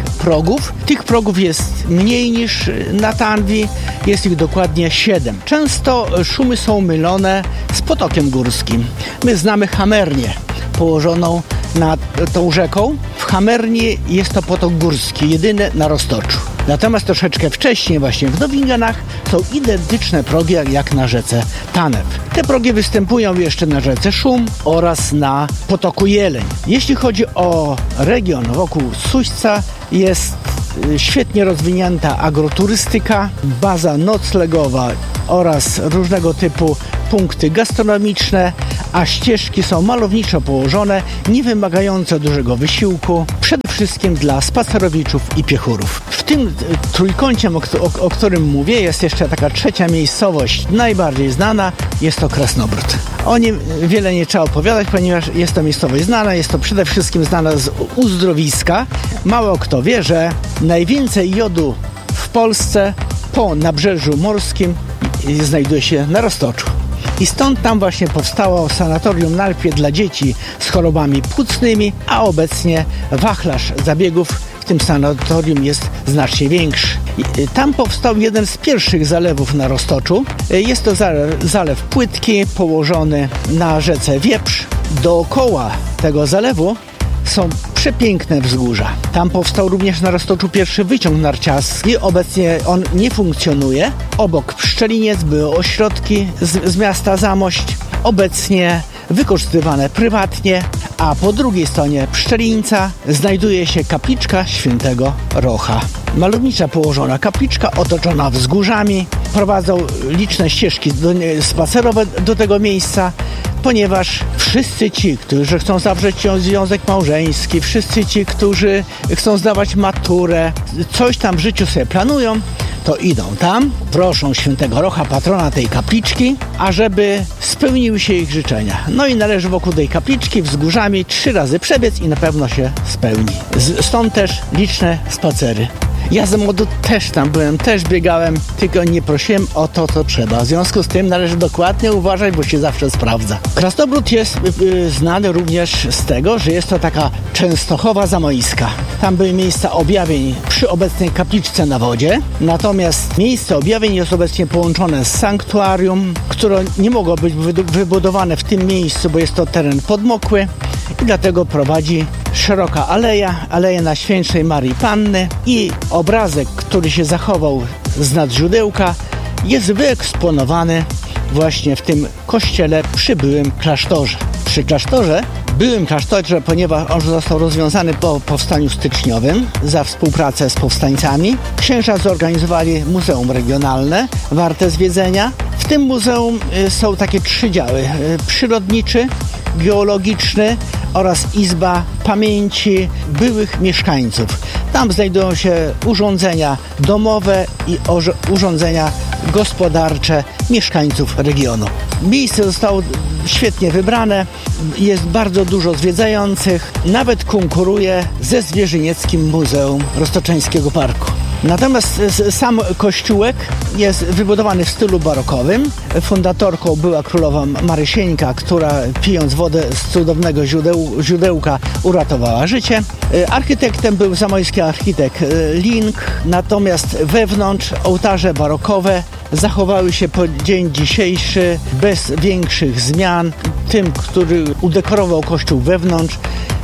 progów jest mniej niż na Tanwi, jest ich dokładnie 7. Często Szumy są mylone z potokiem górskim. My znamy Hamernię położoną nad tą rzeką. W Hamerni jest to potok górski, jedyny na Roztoczu. Natomiast troszeczkę wcześniej właśnie w Nowingenach są identyczne progi jak na rzece Tanew. Te progi występują jeszcze na rzece Szum oraz na potoku Jeleń. Jeśli chodzi o region wokół Suśca, jest świetnie rozwinięta agroturystyka, baza noclegowa oraz różnego typu punkty gastronomiczne, a ścieżki są malowniczo położone, nie wymagające dużego wysiłku, przede wszystkim dla spacerowiczów i piechurów. W tym trójkącie, o którym mówię, jest jeszcze taka trzecia miejscowość, najbardziej znana, jest to Krasnobród. O nim wiele nie trzeba opowiadać, ponieważ jest to miejscowość znana, jest to przede wszystkim znana z uzdrowiska. Mało kto wie, że najwięcej jodu w Polsce po nabrzeżu morskim znajduje się na Roztoczu. I stąd tam właśnie powstało sanatorium najpierw dla dzieci z chorobami płucnymi, a obecnie wachlarz zabiegów w tym sanatorium jest znacznie większy. Tam powstał jeden z pierwszych zalewów na Roztoczu. Jest to zalew płytki położony na rzece Wieprz. Dookoła tego zalewu są przepiękne wzgórza. Tam powstał również na Roztoczu pierwszy wyciąg narciarski. Obecnie on nie funkcjonuje. Obok Pszczeliniec były ośrodki z miasta Zamość. Obecnie wykorzystywane prywatnie, a po drugiej stronie Pszczelińca znajduje się kapliczka świętego Rocha. Malownicza położona kapliczka otoczona wzgórzami. Prowadzą liczne ścieżki spacerowe do tego miejsca, ponieważ wszyscy ci, którzy chcą zawrzeć związek małżeński, wszyscy ci, którzy chcą zdawać maturę, coś tam w życiu sobie planują, to idą tam, proszą świętego Rocha, patrona tej kapliczki, ażeby spełniły się ich życzenia. No i należy wokół tej kapliczki wzgórzami 3 razy przebiec i na pewno się spełni. Stąd też liczne spacery. Ja z młodu też tam byłem, też biegałem, tylko nie prosiłem o to, co trzeba. W związku z tym należy dokładnie uważać, bo się zawsze sprawdza. Krasnobród jest znany również z tego, że jest to taka Częstochowa zamojska. Tam były miejsca objawień przy obecnej kapliczce na wodzie, natomiast miejsce objawień jest obecnie połączone z sanktuarium, które nie mogło być wybudowane w tym miejscu, bo jest to teren podmokły i dlatego prowadzi szeroka aleja Najświętszej Marii Panny i obrazek, który się zachował z nadźródełka, jest wyeksponowany właśnie w tym kościele przy byłym klasztorze. Przy byłym klasztorze, ponieważ on został rozwiązany po powstaniu styczniowym za współpracę z powstańcami, księża zorganizowali muzeum regionalne, warte zwiedzenia. W tym muzeum są takie 3 działy: przyrodniczy, geologiczny oraz Izba Pamięci byłych mieszkańców. Tam znajdują się urządzenia domowe i urządzenia gospodarcze mieszkańców regionu. Miejsce zostało świetnie wybrane, jest bardzo dużo zwiedzających, nawet konkuruje ze Zwierzynieckim Muzeum Roztoczeńskiego Parku. Natomiast sam kościółek jest wybudowany w stylu barokowym. Fundatorką była królowa Marysieńka, która pijąc wodę z cudownego źródełka uratowała życie. Architektem był zamojski architekt Link, natomiast wewnątrz ołtarze barokowe zachowały się po dzień dzisiejszy bez większych zmian. Tym, który udekorował kościół wewnątrz,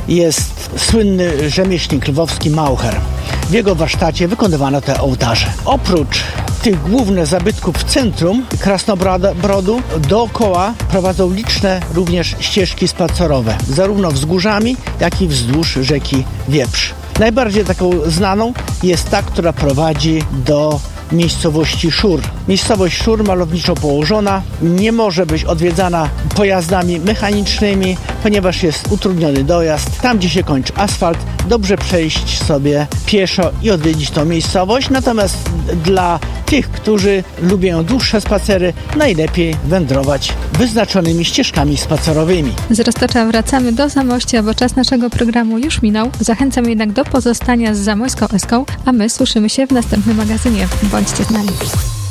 jest słynny rzemieślnik lwowski Maucher. W jego warsztacie wykonywano te ołtarze. Oprócz tych głównych zabytków w centrum Krasnobrodu dookoła prowadzą liczne również ścieżki spacerowe, zarówno wzgórzami, jak i wzdłuż rzeki Wieprz. Najbardziej taką znaną jest ta, która prowadzi do miejscowości Szur. Miejscowość Szur, malowniczo położona, nie może być odwiedzana pojazdami mechanicznymi, ponieważ jest utrudniony dojazd. Tam, gdzie się kończy asfalt, dobrze przejść sobie pieszo i odwiedzić tą miejscowość. Natomiast dla tych, którzy lubią dłuższe spacery, najlepiej wędrować wyznaczonymi ścieżkami spacerowymi. Z Roztocza wracamy do Zamościa, bo czas naszego programu już minął. Zachęcam jednak do pozostania z Zamojską Eską, a my słyszymy się w następnym magazynie. Bądźcie z nami.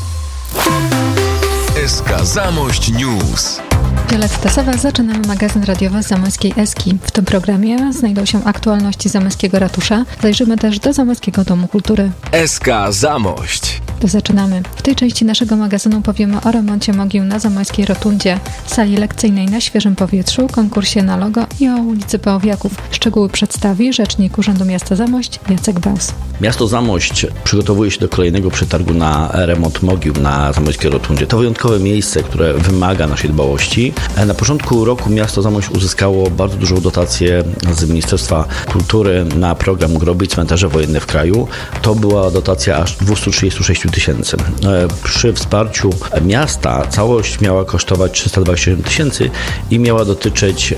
SK Zamość News. Violetta Sowa, zaczynamy magazyn radiowy Zamojskiej Eski. W tym programie znajdą się aktualności zamojskiego ratusza. Zajrzymy też do Zamojskiego Domu Kultury. SK Zamość. To zaczynamy. W tej części naszego magazynu powiemy o remoncie mogił na Zamojskiej Rotundzie, sali lekcyjnej na świeżym powietrzu, konkursie na logo i o ulicy Połowiaków. Szczegóły przedstawi rzecznik Urzędu Miasta Zamość Jacek Baus. Miasto Zamość przygotowuje się do kolejnego przetargu na remont mogił na Zamojskiej Rotundzie. To wyjątkowe miejsce, które wymaga naszej dbałości. Na początku roku miasto Zamość uzyskało bardzo dużą dotację z Ministerstwa Kultury na program Groby i Cmentarze Wojenne w kraju. To była dotacja aż 236 tysięcy. Przy wsparciu miasta całość miała kosztować 327 tysięcy i miała dotyczyć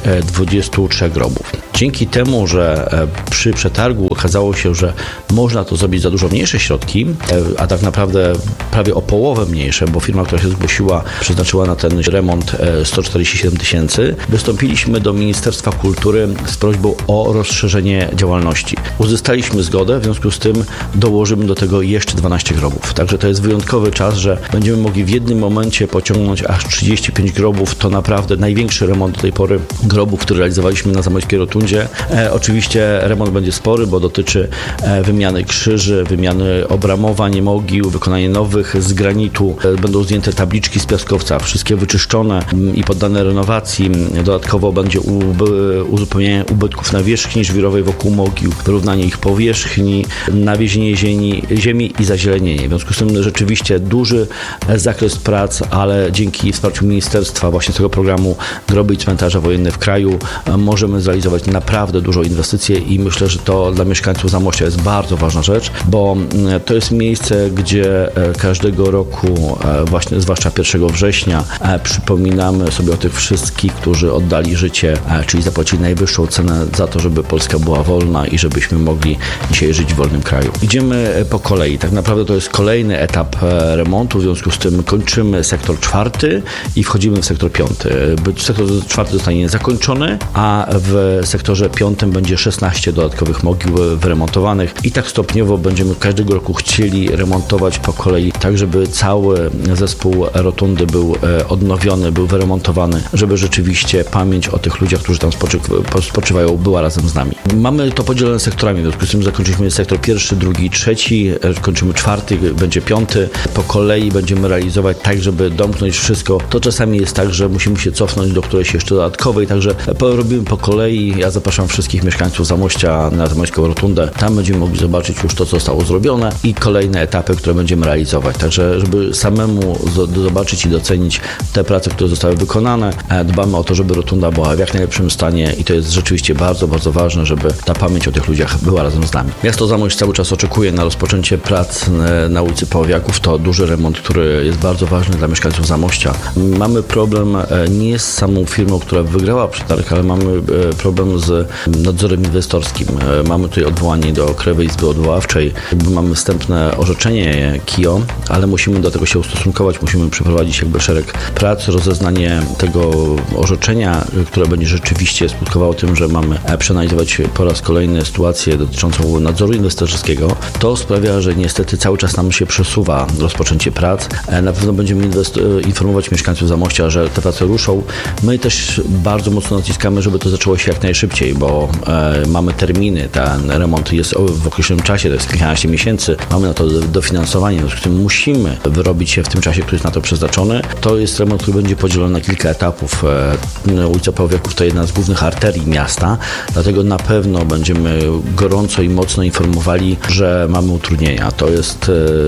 23 grobów. Dzięki temu, że przy przetargu okazało się, że można to zrobić za dużo mniejsze środki, a tak naprawdę prawie o połowę mniejsze, bo firma, która się zgłosiła, przeznaczyła na ten remont 147 tysięcy, wystąpiliśmy do Ministerstwa Kultury z prośbą o rozszerzenie działalności. Uzyskaliśmy zgodę, w związku z tym dołożymy do tego jeszcze 12 grobów. Także to jest wyjątkowy czas, że będziemy mogli w jednym momencie pociągnąć aż 35 grobów. To naprawdę największy remont do tej pory grobów, który realizowaliśmy na Zamojskiej Rotundzie. Oczywiście remont będzie spory, bo dotyczy wymiany krzyży, wymiany obramowań mogił, wykonanie nowych z granitu. Będą zdjęte tabliczki z piaskowca, wszystkie wyczyszczone i poddane renowacji. Dodatkowo będzie uzupełnienie ubytków nawierzchni żwirowej wokół mogił, wyrównanie ich powierzchni, nawiezienie ziemi i zazielenienie. W związku z tym rzeczywiście duży zakres prac, ale dzięki wsparciu ministerstwa właśnie z tego programu Groby i Cmentarze Wojenne w kraju możemy zrealizować naprawdę dużą inwestycję i myślę, że to dla mieszkańców Zamościa jest bardzo ważna rzecz, bo to jest miejsce, gdzie każdego roku, właśnie zwłaszcza 1 września, przypominamy sobie o tych wszystkich, którzy oddali życie, czyli zapłacili najwyższą cenę za to, żeby Polska była wolna i żebyśmy mogli dzisiaj żyć w wolnym kraju. Idziemy po kolei. Tak naprawdę to jest kolejny etap remontu, w związku z tym kończymy sektor 4 i wchodzimy w sektor 5. Sektor 4 zostanie zakończony, a w sektorze 5 będzie 16 dodatkowych mogił wyremontowanych i tak stopniowo będziemy każdego roku chcieli remontować po kolei, tak żeby cały zespół rotundy był odnowiony, był wyremontowany, żeby rzeczywiście pamięć o tych ludziach, którzy tam spoczywają, była razem z nami. Mamy to podzielone sektorami, w związku z tym zakończyliśmy sektor 1, 2, 3, kończymy 4, będzie 5. Po kolei będziemy realizować tak, żeby domknąć wszystko. To czasami jest tak, że musimy się cofnąć do którejś jeszcze dodatkowej, także robimy po kolei. Ja zapraszam wszystkich mieszkańców Zamościa na Zamojską Rotundę. Tam będziemy mogli zobaczyć już to, co zostało zrobione i kolejne etapy, które będziemy realizować. Także, żeby samemu zobaczyć i docenić te prace, które zostały wykonane, dbamy o to, żeby Rotunda była w jak najlepszym stanie i to jest rzeczywiście bardzo, bardzo ważne, żeby ta pamięć o tych ludziach była razem z nami. Miasto Zamość cały czas oczekuje na rozpoczęcie prac na ulicy Połowiaków. To duży remont, który jest bardzo ważny dla mieszkańców Zamościa. Mamy problem nie z samą firmą, która wygrała przetarg, ale mamy problem z nadzorem inwestorskim. Mamy tutaj odwołanie do Krajowej Izby Odwoławczej. Mamy wstępne orzeczenie KIO, ale musimy do tego się ustosunkować, musimy przeprowadzić szereg prac, rozeznanie tego orzeczenia, które będzie rzeczywiście skutkowało tym, że mamy przeanalizować po raz kolejny sytuację dotyczącą nadzoru inwestorskiego. To sprawia, że niestety cały czas nam się przesuwa rozpoczęcie prac. Na pewno będziemy informować mieszkańców Zamościa, że te prace ruszą. My też bardzo mocno naciskamy, żeby to zaczęło się jak najszybciej, bo mamy terminy, ten remont jest w określonym czasie, to jest kilkanaście miesięcy, mamy na to dofinansowanie, w związku z tym musimy wyrobić się w tym czasie, który jest na to przeznaczony. To jest remont, który będzie podzielony na kilka etapów. Ulica Połowiaków to jedna z głównych arterii miasta, dlatego na pewno będziemy gorąco i mocno informowali, że mamy utrudnienia. To jest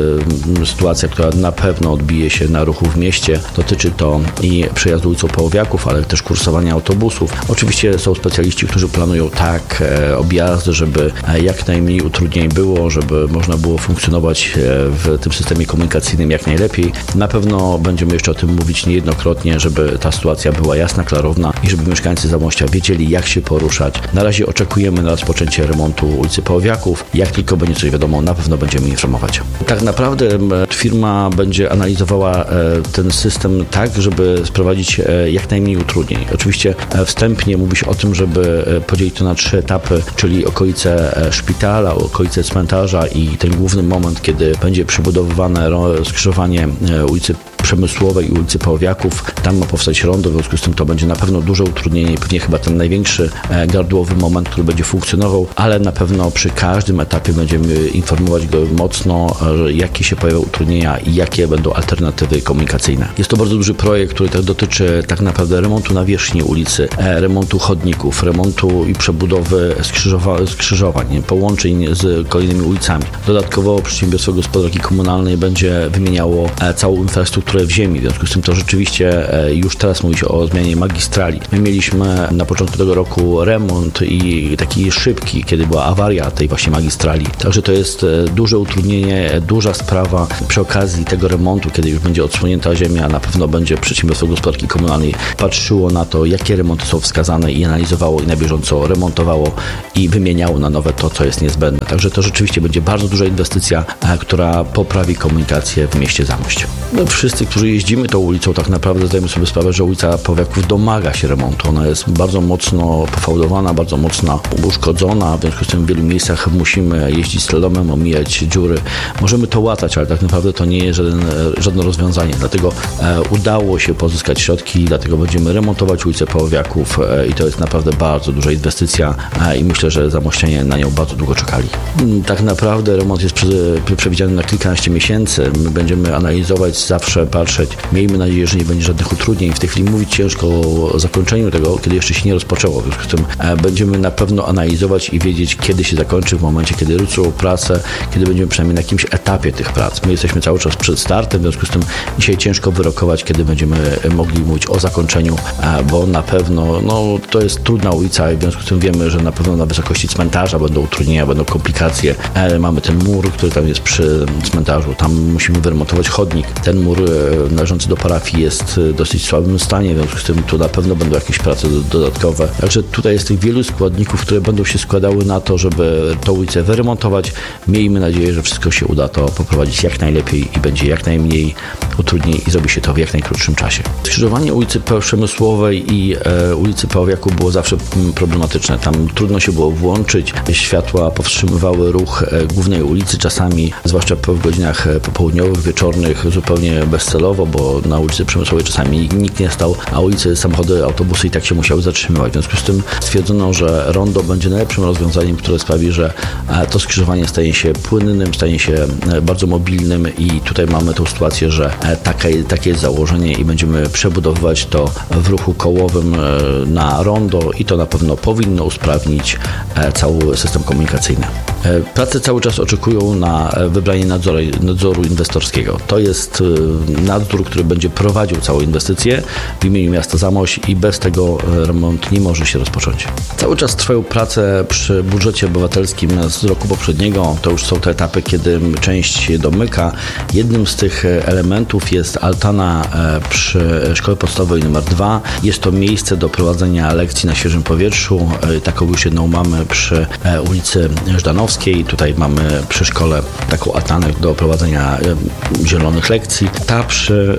sytuacja, która na pewno odbije się na ruchu w mieście. Dotyczy to i przejazdu ulicą Połowiaków, ale też kursowania autobusów. Oczywiście są specjaliści, którzy planują tak objazdy, żeby jak najmniej utrudnień było, żeby można było funkcjonować w tym systemie komunikacyjnym jak najlepiej. Na pewno będziemy jeszcze o tym mówić niejednokrotnie, żeby ta sytuacja była jasna, klarowna i żeby mieszkańcy Zamościa wiedzieli, jak się poruszać. Na razie oczekujemy na rozpoczęcie remontu ulicy Połowiaków. Jak tylko będzie coś wiadomo, na pewno będziemy informować. Tak naprawdę firma będzie analizowała ten system tak, żeby sprowadzić jak najmniej utrudnień. Oczywiście wstępnie mówi się o tym, żeby podzielić to na 3 etapy, czyli okolice szpitala, okolice cmentarza i ten główny moment, kiedy będzie przybudowywane skrzyżowanie ulicy Przemysłowej i ulicy Połowiaków. Tam ma powstać rondo, w związku z tym to będzie na pewno duże utrudnienie i pewnie chyba ten największy gardłowy moment, który będzie funkcjonował, ale na pewno przy każdym etapie będziemy informować go mocno, jakie się pojawią utrudnienia i jakie będą alternatywy komunikacyjne. Jest to bardzo duży projekt, który tak dotyczy tak naprawdę remontu nawierzchni ulicy, remontu chodników, remontu i przebudowy skrzyżowań, połączeń z kolejnymi ulicami. Dodatkowo Przedsiębiorstwo Gospodarki Komunalnej będzie wymieniało całą infrastrukturę w ziemi. W związku z tym to rzeczywiście już teraz mówi się o zmianie magistrali. My mieliśmy na początku tego roku remont i taki szybki, kiedy była awaria tej właśnie magistrali. Także to jest duże utrudnienie, duża sprawa. Przy okazji tego remontu, kiedy już będzie odsłonięta ziemia, na pewno będzie Przedsiębiorstwo Gospodarki Komunalnej patrzyło na to, jakie remonty są wskazane i analizowało i na bieżąco remontowało i wymieniało na nowe to, co jest niezbędne. Także to rzeczywiście będzie bardzo duża inwestycja, która poprawi komunikację w mieście Zamość. Wszyscy, którzy jeździmy tą ulicą, tak naprawdę zdajemy sobie sprawę, że ulica Połowiaków domaga się remontu. Ona jest bardzo mocno pofałdowana, bardzo mocno uszkodzona. W związku z tym w wielu miejscach musimy jeździć slalomem, omijać dziury. Możemy to łatać, ale tak naprawdę to nie jest żadne rozwiązanie. Dlatego udało się pozyskać środki, dlatego będziemy remontować ulicę Połowiaków i to jest naprawdę bardzo duża inwestycja i myślę, że zamościanie na nią bardzo długo czekali. Tak naprawdę remont jest przewidziany na kilkanaście miesięcy. My będziemy analizować, zawsze patrzeć. Miejmy nadzieję, że nie będzie żadnych utrudnień. W tej chwili mówić ciężko o zakończeniu tego, kiedy jeszcze się nie rozpoczęło. W związku z tym będziemy na pewno analizować i wiedzieć, kiedy się zakończy, w momencie, kiedy ruszą prace, kiedy będziemy przynajmniej na jakimś etapie tych prac. My jesteśmy cały czas przed startem, w związku z tym dzisiaj ciężko wyrokować, kiedy będziemy mogli mówić o zakończeniu, bo na pewno to jest trudna ulica i w związku z tym wiemy, że na pewno na wysokości cmentarza będą utrudnienia, będą komplikacje. Mamy ten mur, który tam jest przy cmentarzu, tam musimy wyremontować chodnik. Ten mur należący do parafii jest w dosyć słabym stanie, w związku z tym tu na pewno będą jakieś prace dodatkowe. Także tutaj jest tych wielu składników, które będą się składały na to, żeby tą ulicę wyremontować. Miejmy nadzieję, że wszystko się uda to poprowadzić jak najlepiej i będzie jak najmniej utrudnień i zrobi się to w jak najkrótszym czasie. Skrzyżowanie ulicy Przemysłowej i ulicy Połowiaków było zawsze problematyczne. Tam trudno się było włączyć. Światła powstrzymywały ruch głównej ulicy, czasami, zwłaszcza w godzinach popołudniowych, wieczornych, zupełnie bezcelowo, bo na ulicy Przemysłowej czasami nikt nie stał, a ulicy, samochody, autobusy i tak się musiały zatrzymywać. W związku z tym stwierdzono, że rondo będzie najlepszym rozwiązaniem, które sprawi, że to skrzyżowanie stanie się płynnym, stanie się bardzo mobilnym i tutaj mamy tą sytuację, że takie jest założenie i będziemy przebudowywać to w ruchu kołowym na rondo i to na pewno powinno usprawnić cały system komunikacyjny. Prace cały czas oczekują na wybranie nadzoru inwestorskiego. To jest nadzór, który będzie prowadził całą inwestycję w imieniu miasta Zamość i bez tego remont nie może się rozpocząć. Cały czas trwają prace przy budżecie obywatelskim z roku poprzedniego. To już są te etapy, kiedy część się domyka. Jednym z tych elementów jest altana przy Szkole Podstawowej nr 2. Jest to miejsce do prowadzenia lekcji na świeżym powietrzu. Taką już jedną mamy przy ulicy Żdanowskiej. Tutaj mamy przy szkole taką altanę do prowadzenia zielonych lekcji. Ta przy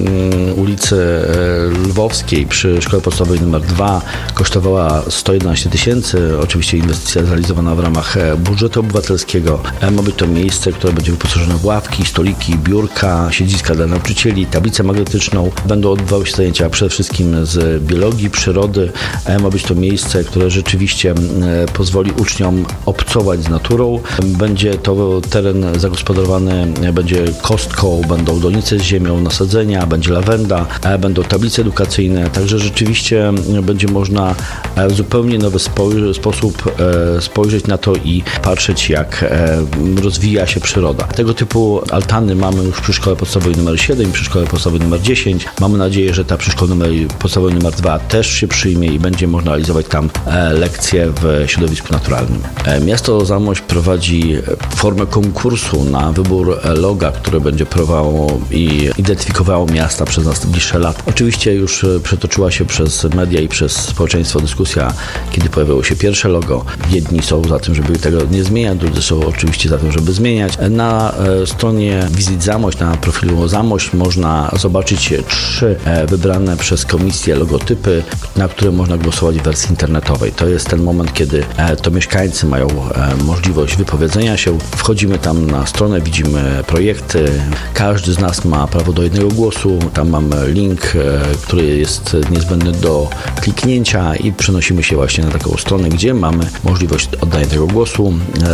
ulicy Lwowskiej, przy Szkole Podstawowej nr 2 kosztowała 111 000. Oczywiście inwestycja zrealizowana w ramach budżetu obywatelskiego. Ma być to miejsce, które będzie wyposażone w ławki, stoliki, biurka, siedziska dla nauczycieli, tablicę magnetyczną. Będą odbywały się zajęcia przede wszystkim z biologii, przyrody. Ma być to miejsce, które rzeczywiście pozwoli uczniom obcować z naturą, naturą. Będzie to teren zagospodarowany, będzie kostką, będą donice z ziemią, nasadzenia, będzie lawenda, będą tablice edukacyjne, także rzeczywiście będzie można w zupełnie nowy sposób spojrzeć na to i patrzeć, jak rozwija się przyroda. Tego typu altany mamy już przy szkole podstawowej nr 7 i przy szkole podstawowej nr 10. Mamy nadzieję, że ta przy szkole podstawowej nr 2 też się przyjmie i będzie można realizować tam lekcje w środowisku naturalnym. Miasto Zamość prowadzi formę konkursu na wybór loga, które będzie prowadziło i identyfikowało miasta przez najbliższe lata. Oczywiście już przetoczyła się przez media i przez społeczeństwo dyskusja, kiedy pojawiło się pierwsze logo. Jedni są za tym, żeby tego nie zmieniać, drudzy są oczywiście za tym, żeby zmieniać. Na stronie Wizyt Zamość, na profilu Zamość można zobaczyć 3 wybrane przez komisję logotypy, na które można głosować w wersji internetowej. To jest ten moment, kiedy to mieszkańcy mają możliwość wypowiedzenia się. Wchodzimy tam na stronę, widzimy projekty. Każdy z nas ma prawo do jednego głosu. Tam mamy link, który jest niezbędny do kliknięcia i przenosimy się właśnie na taką stronę, gdzie mamy możliwość oddania tego głosu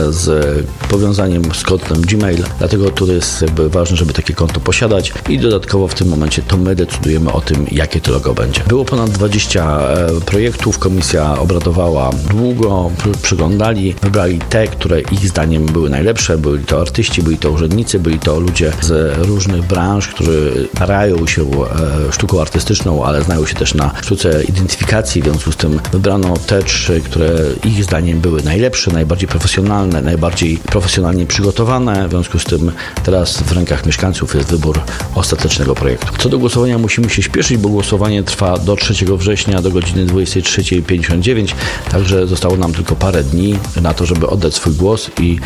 z powiązaniem z kodem Gmail. Dlatego tu jest ważne, żeby takie konto posiadać i dodatkowo w tym momencie to my decydujemy o tym, jakie to logo będzie. Było ponad 20 projektów, komisja obradowała długo, przyglądali, wybrali te, które ich zdaniem były najlepsze. Byli to artyści, byli to urzędnicy, byli to ludzie z różnych branż, którzy starają się sztuką artystyczną, ale znają się też na sztuce identyfikacji, w związku z tym wybrano te 3, które ich zdaniem były najlepsze, najbardziej profesjonalne, najbardziej profesjonalnie przygotowane. W związku z tym teraz w rękach mieszkańców jest wybór ostatecznego projektu. Co do głosowania musimy się śpieszyć, bo głosowanie trwa do 3 września do godziny 23:59, także zostało nam tylko parę dni na to, żeby oddać swój głos i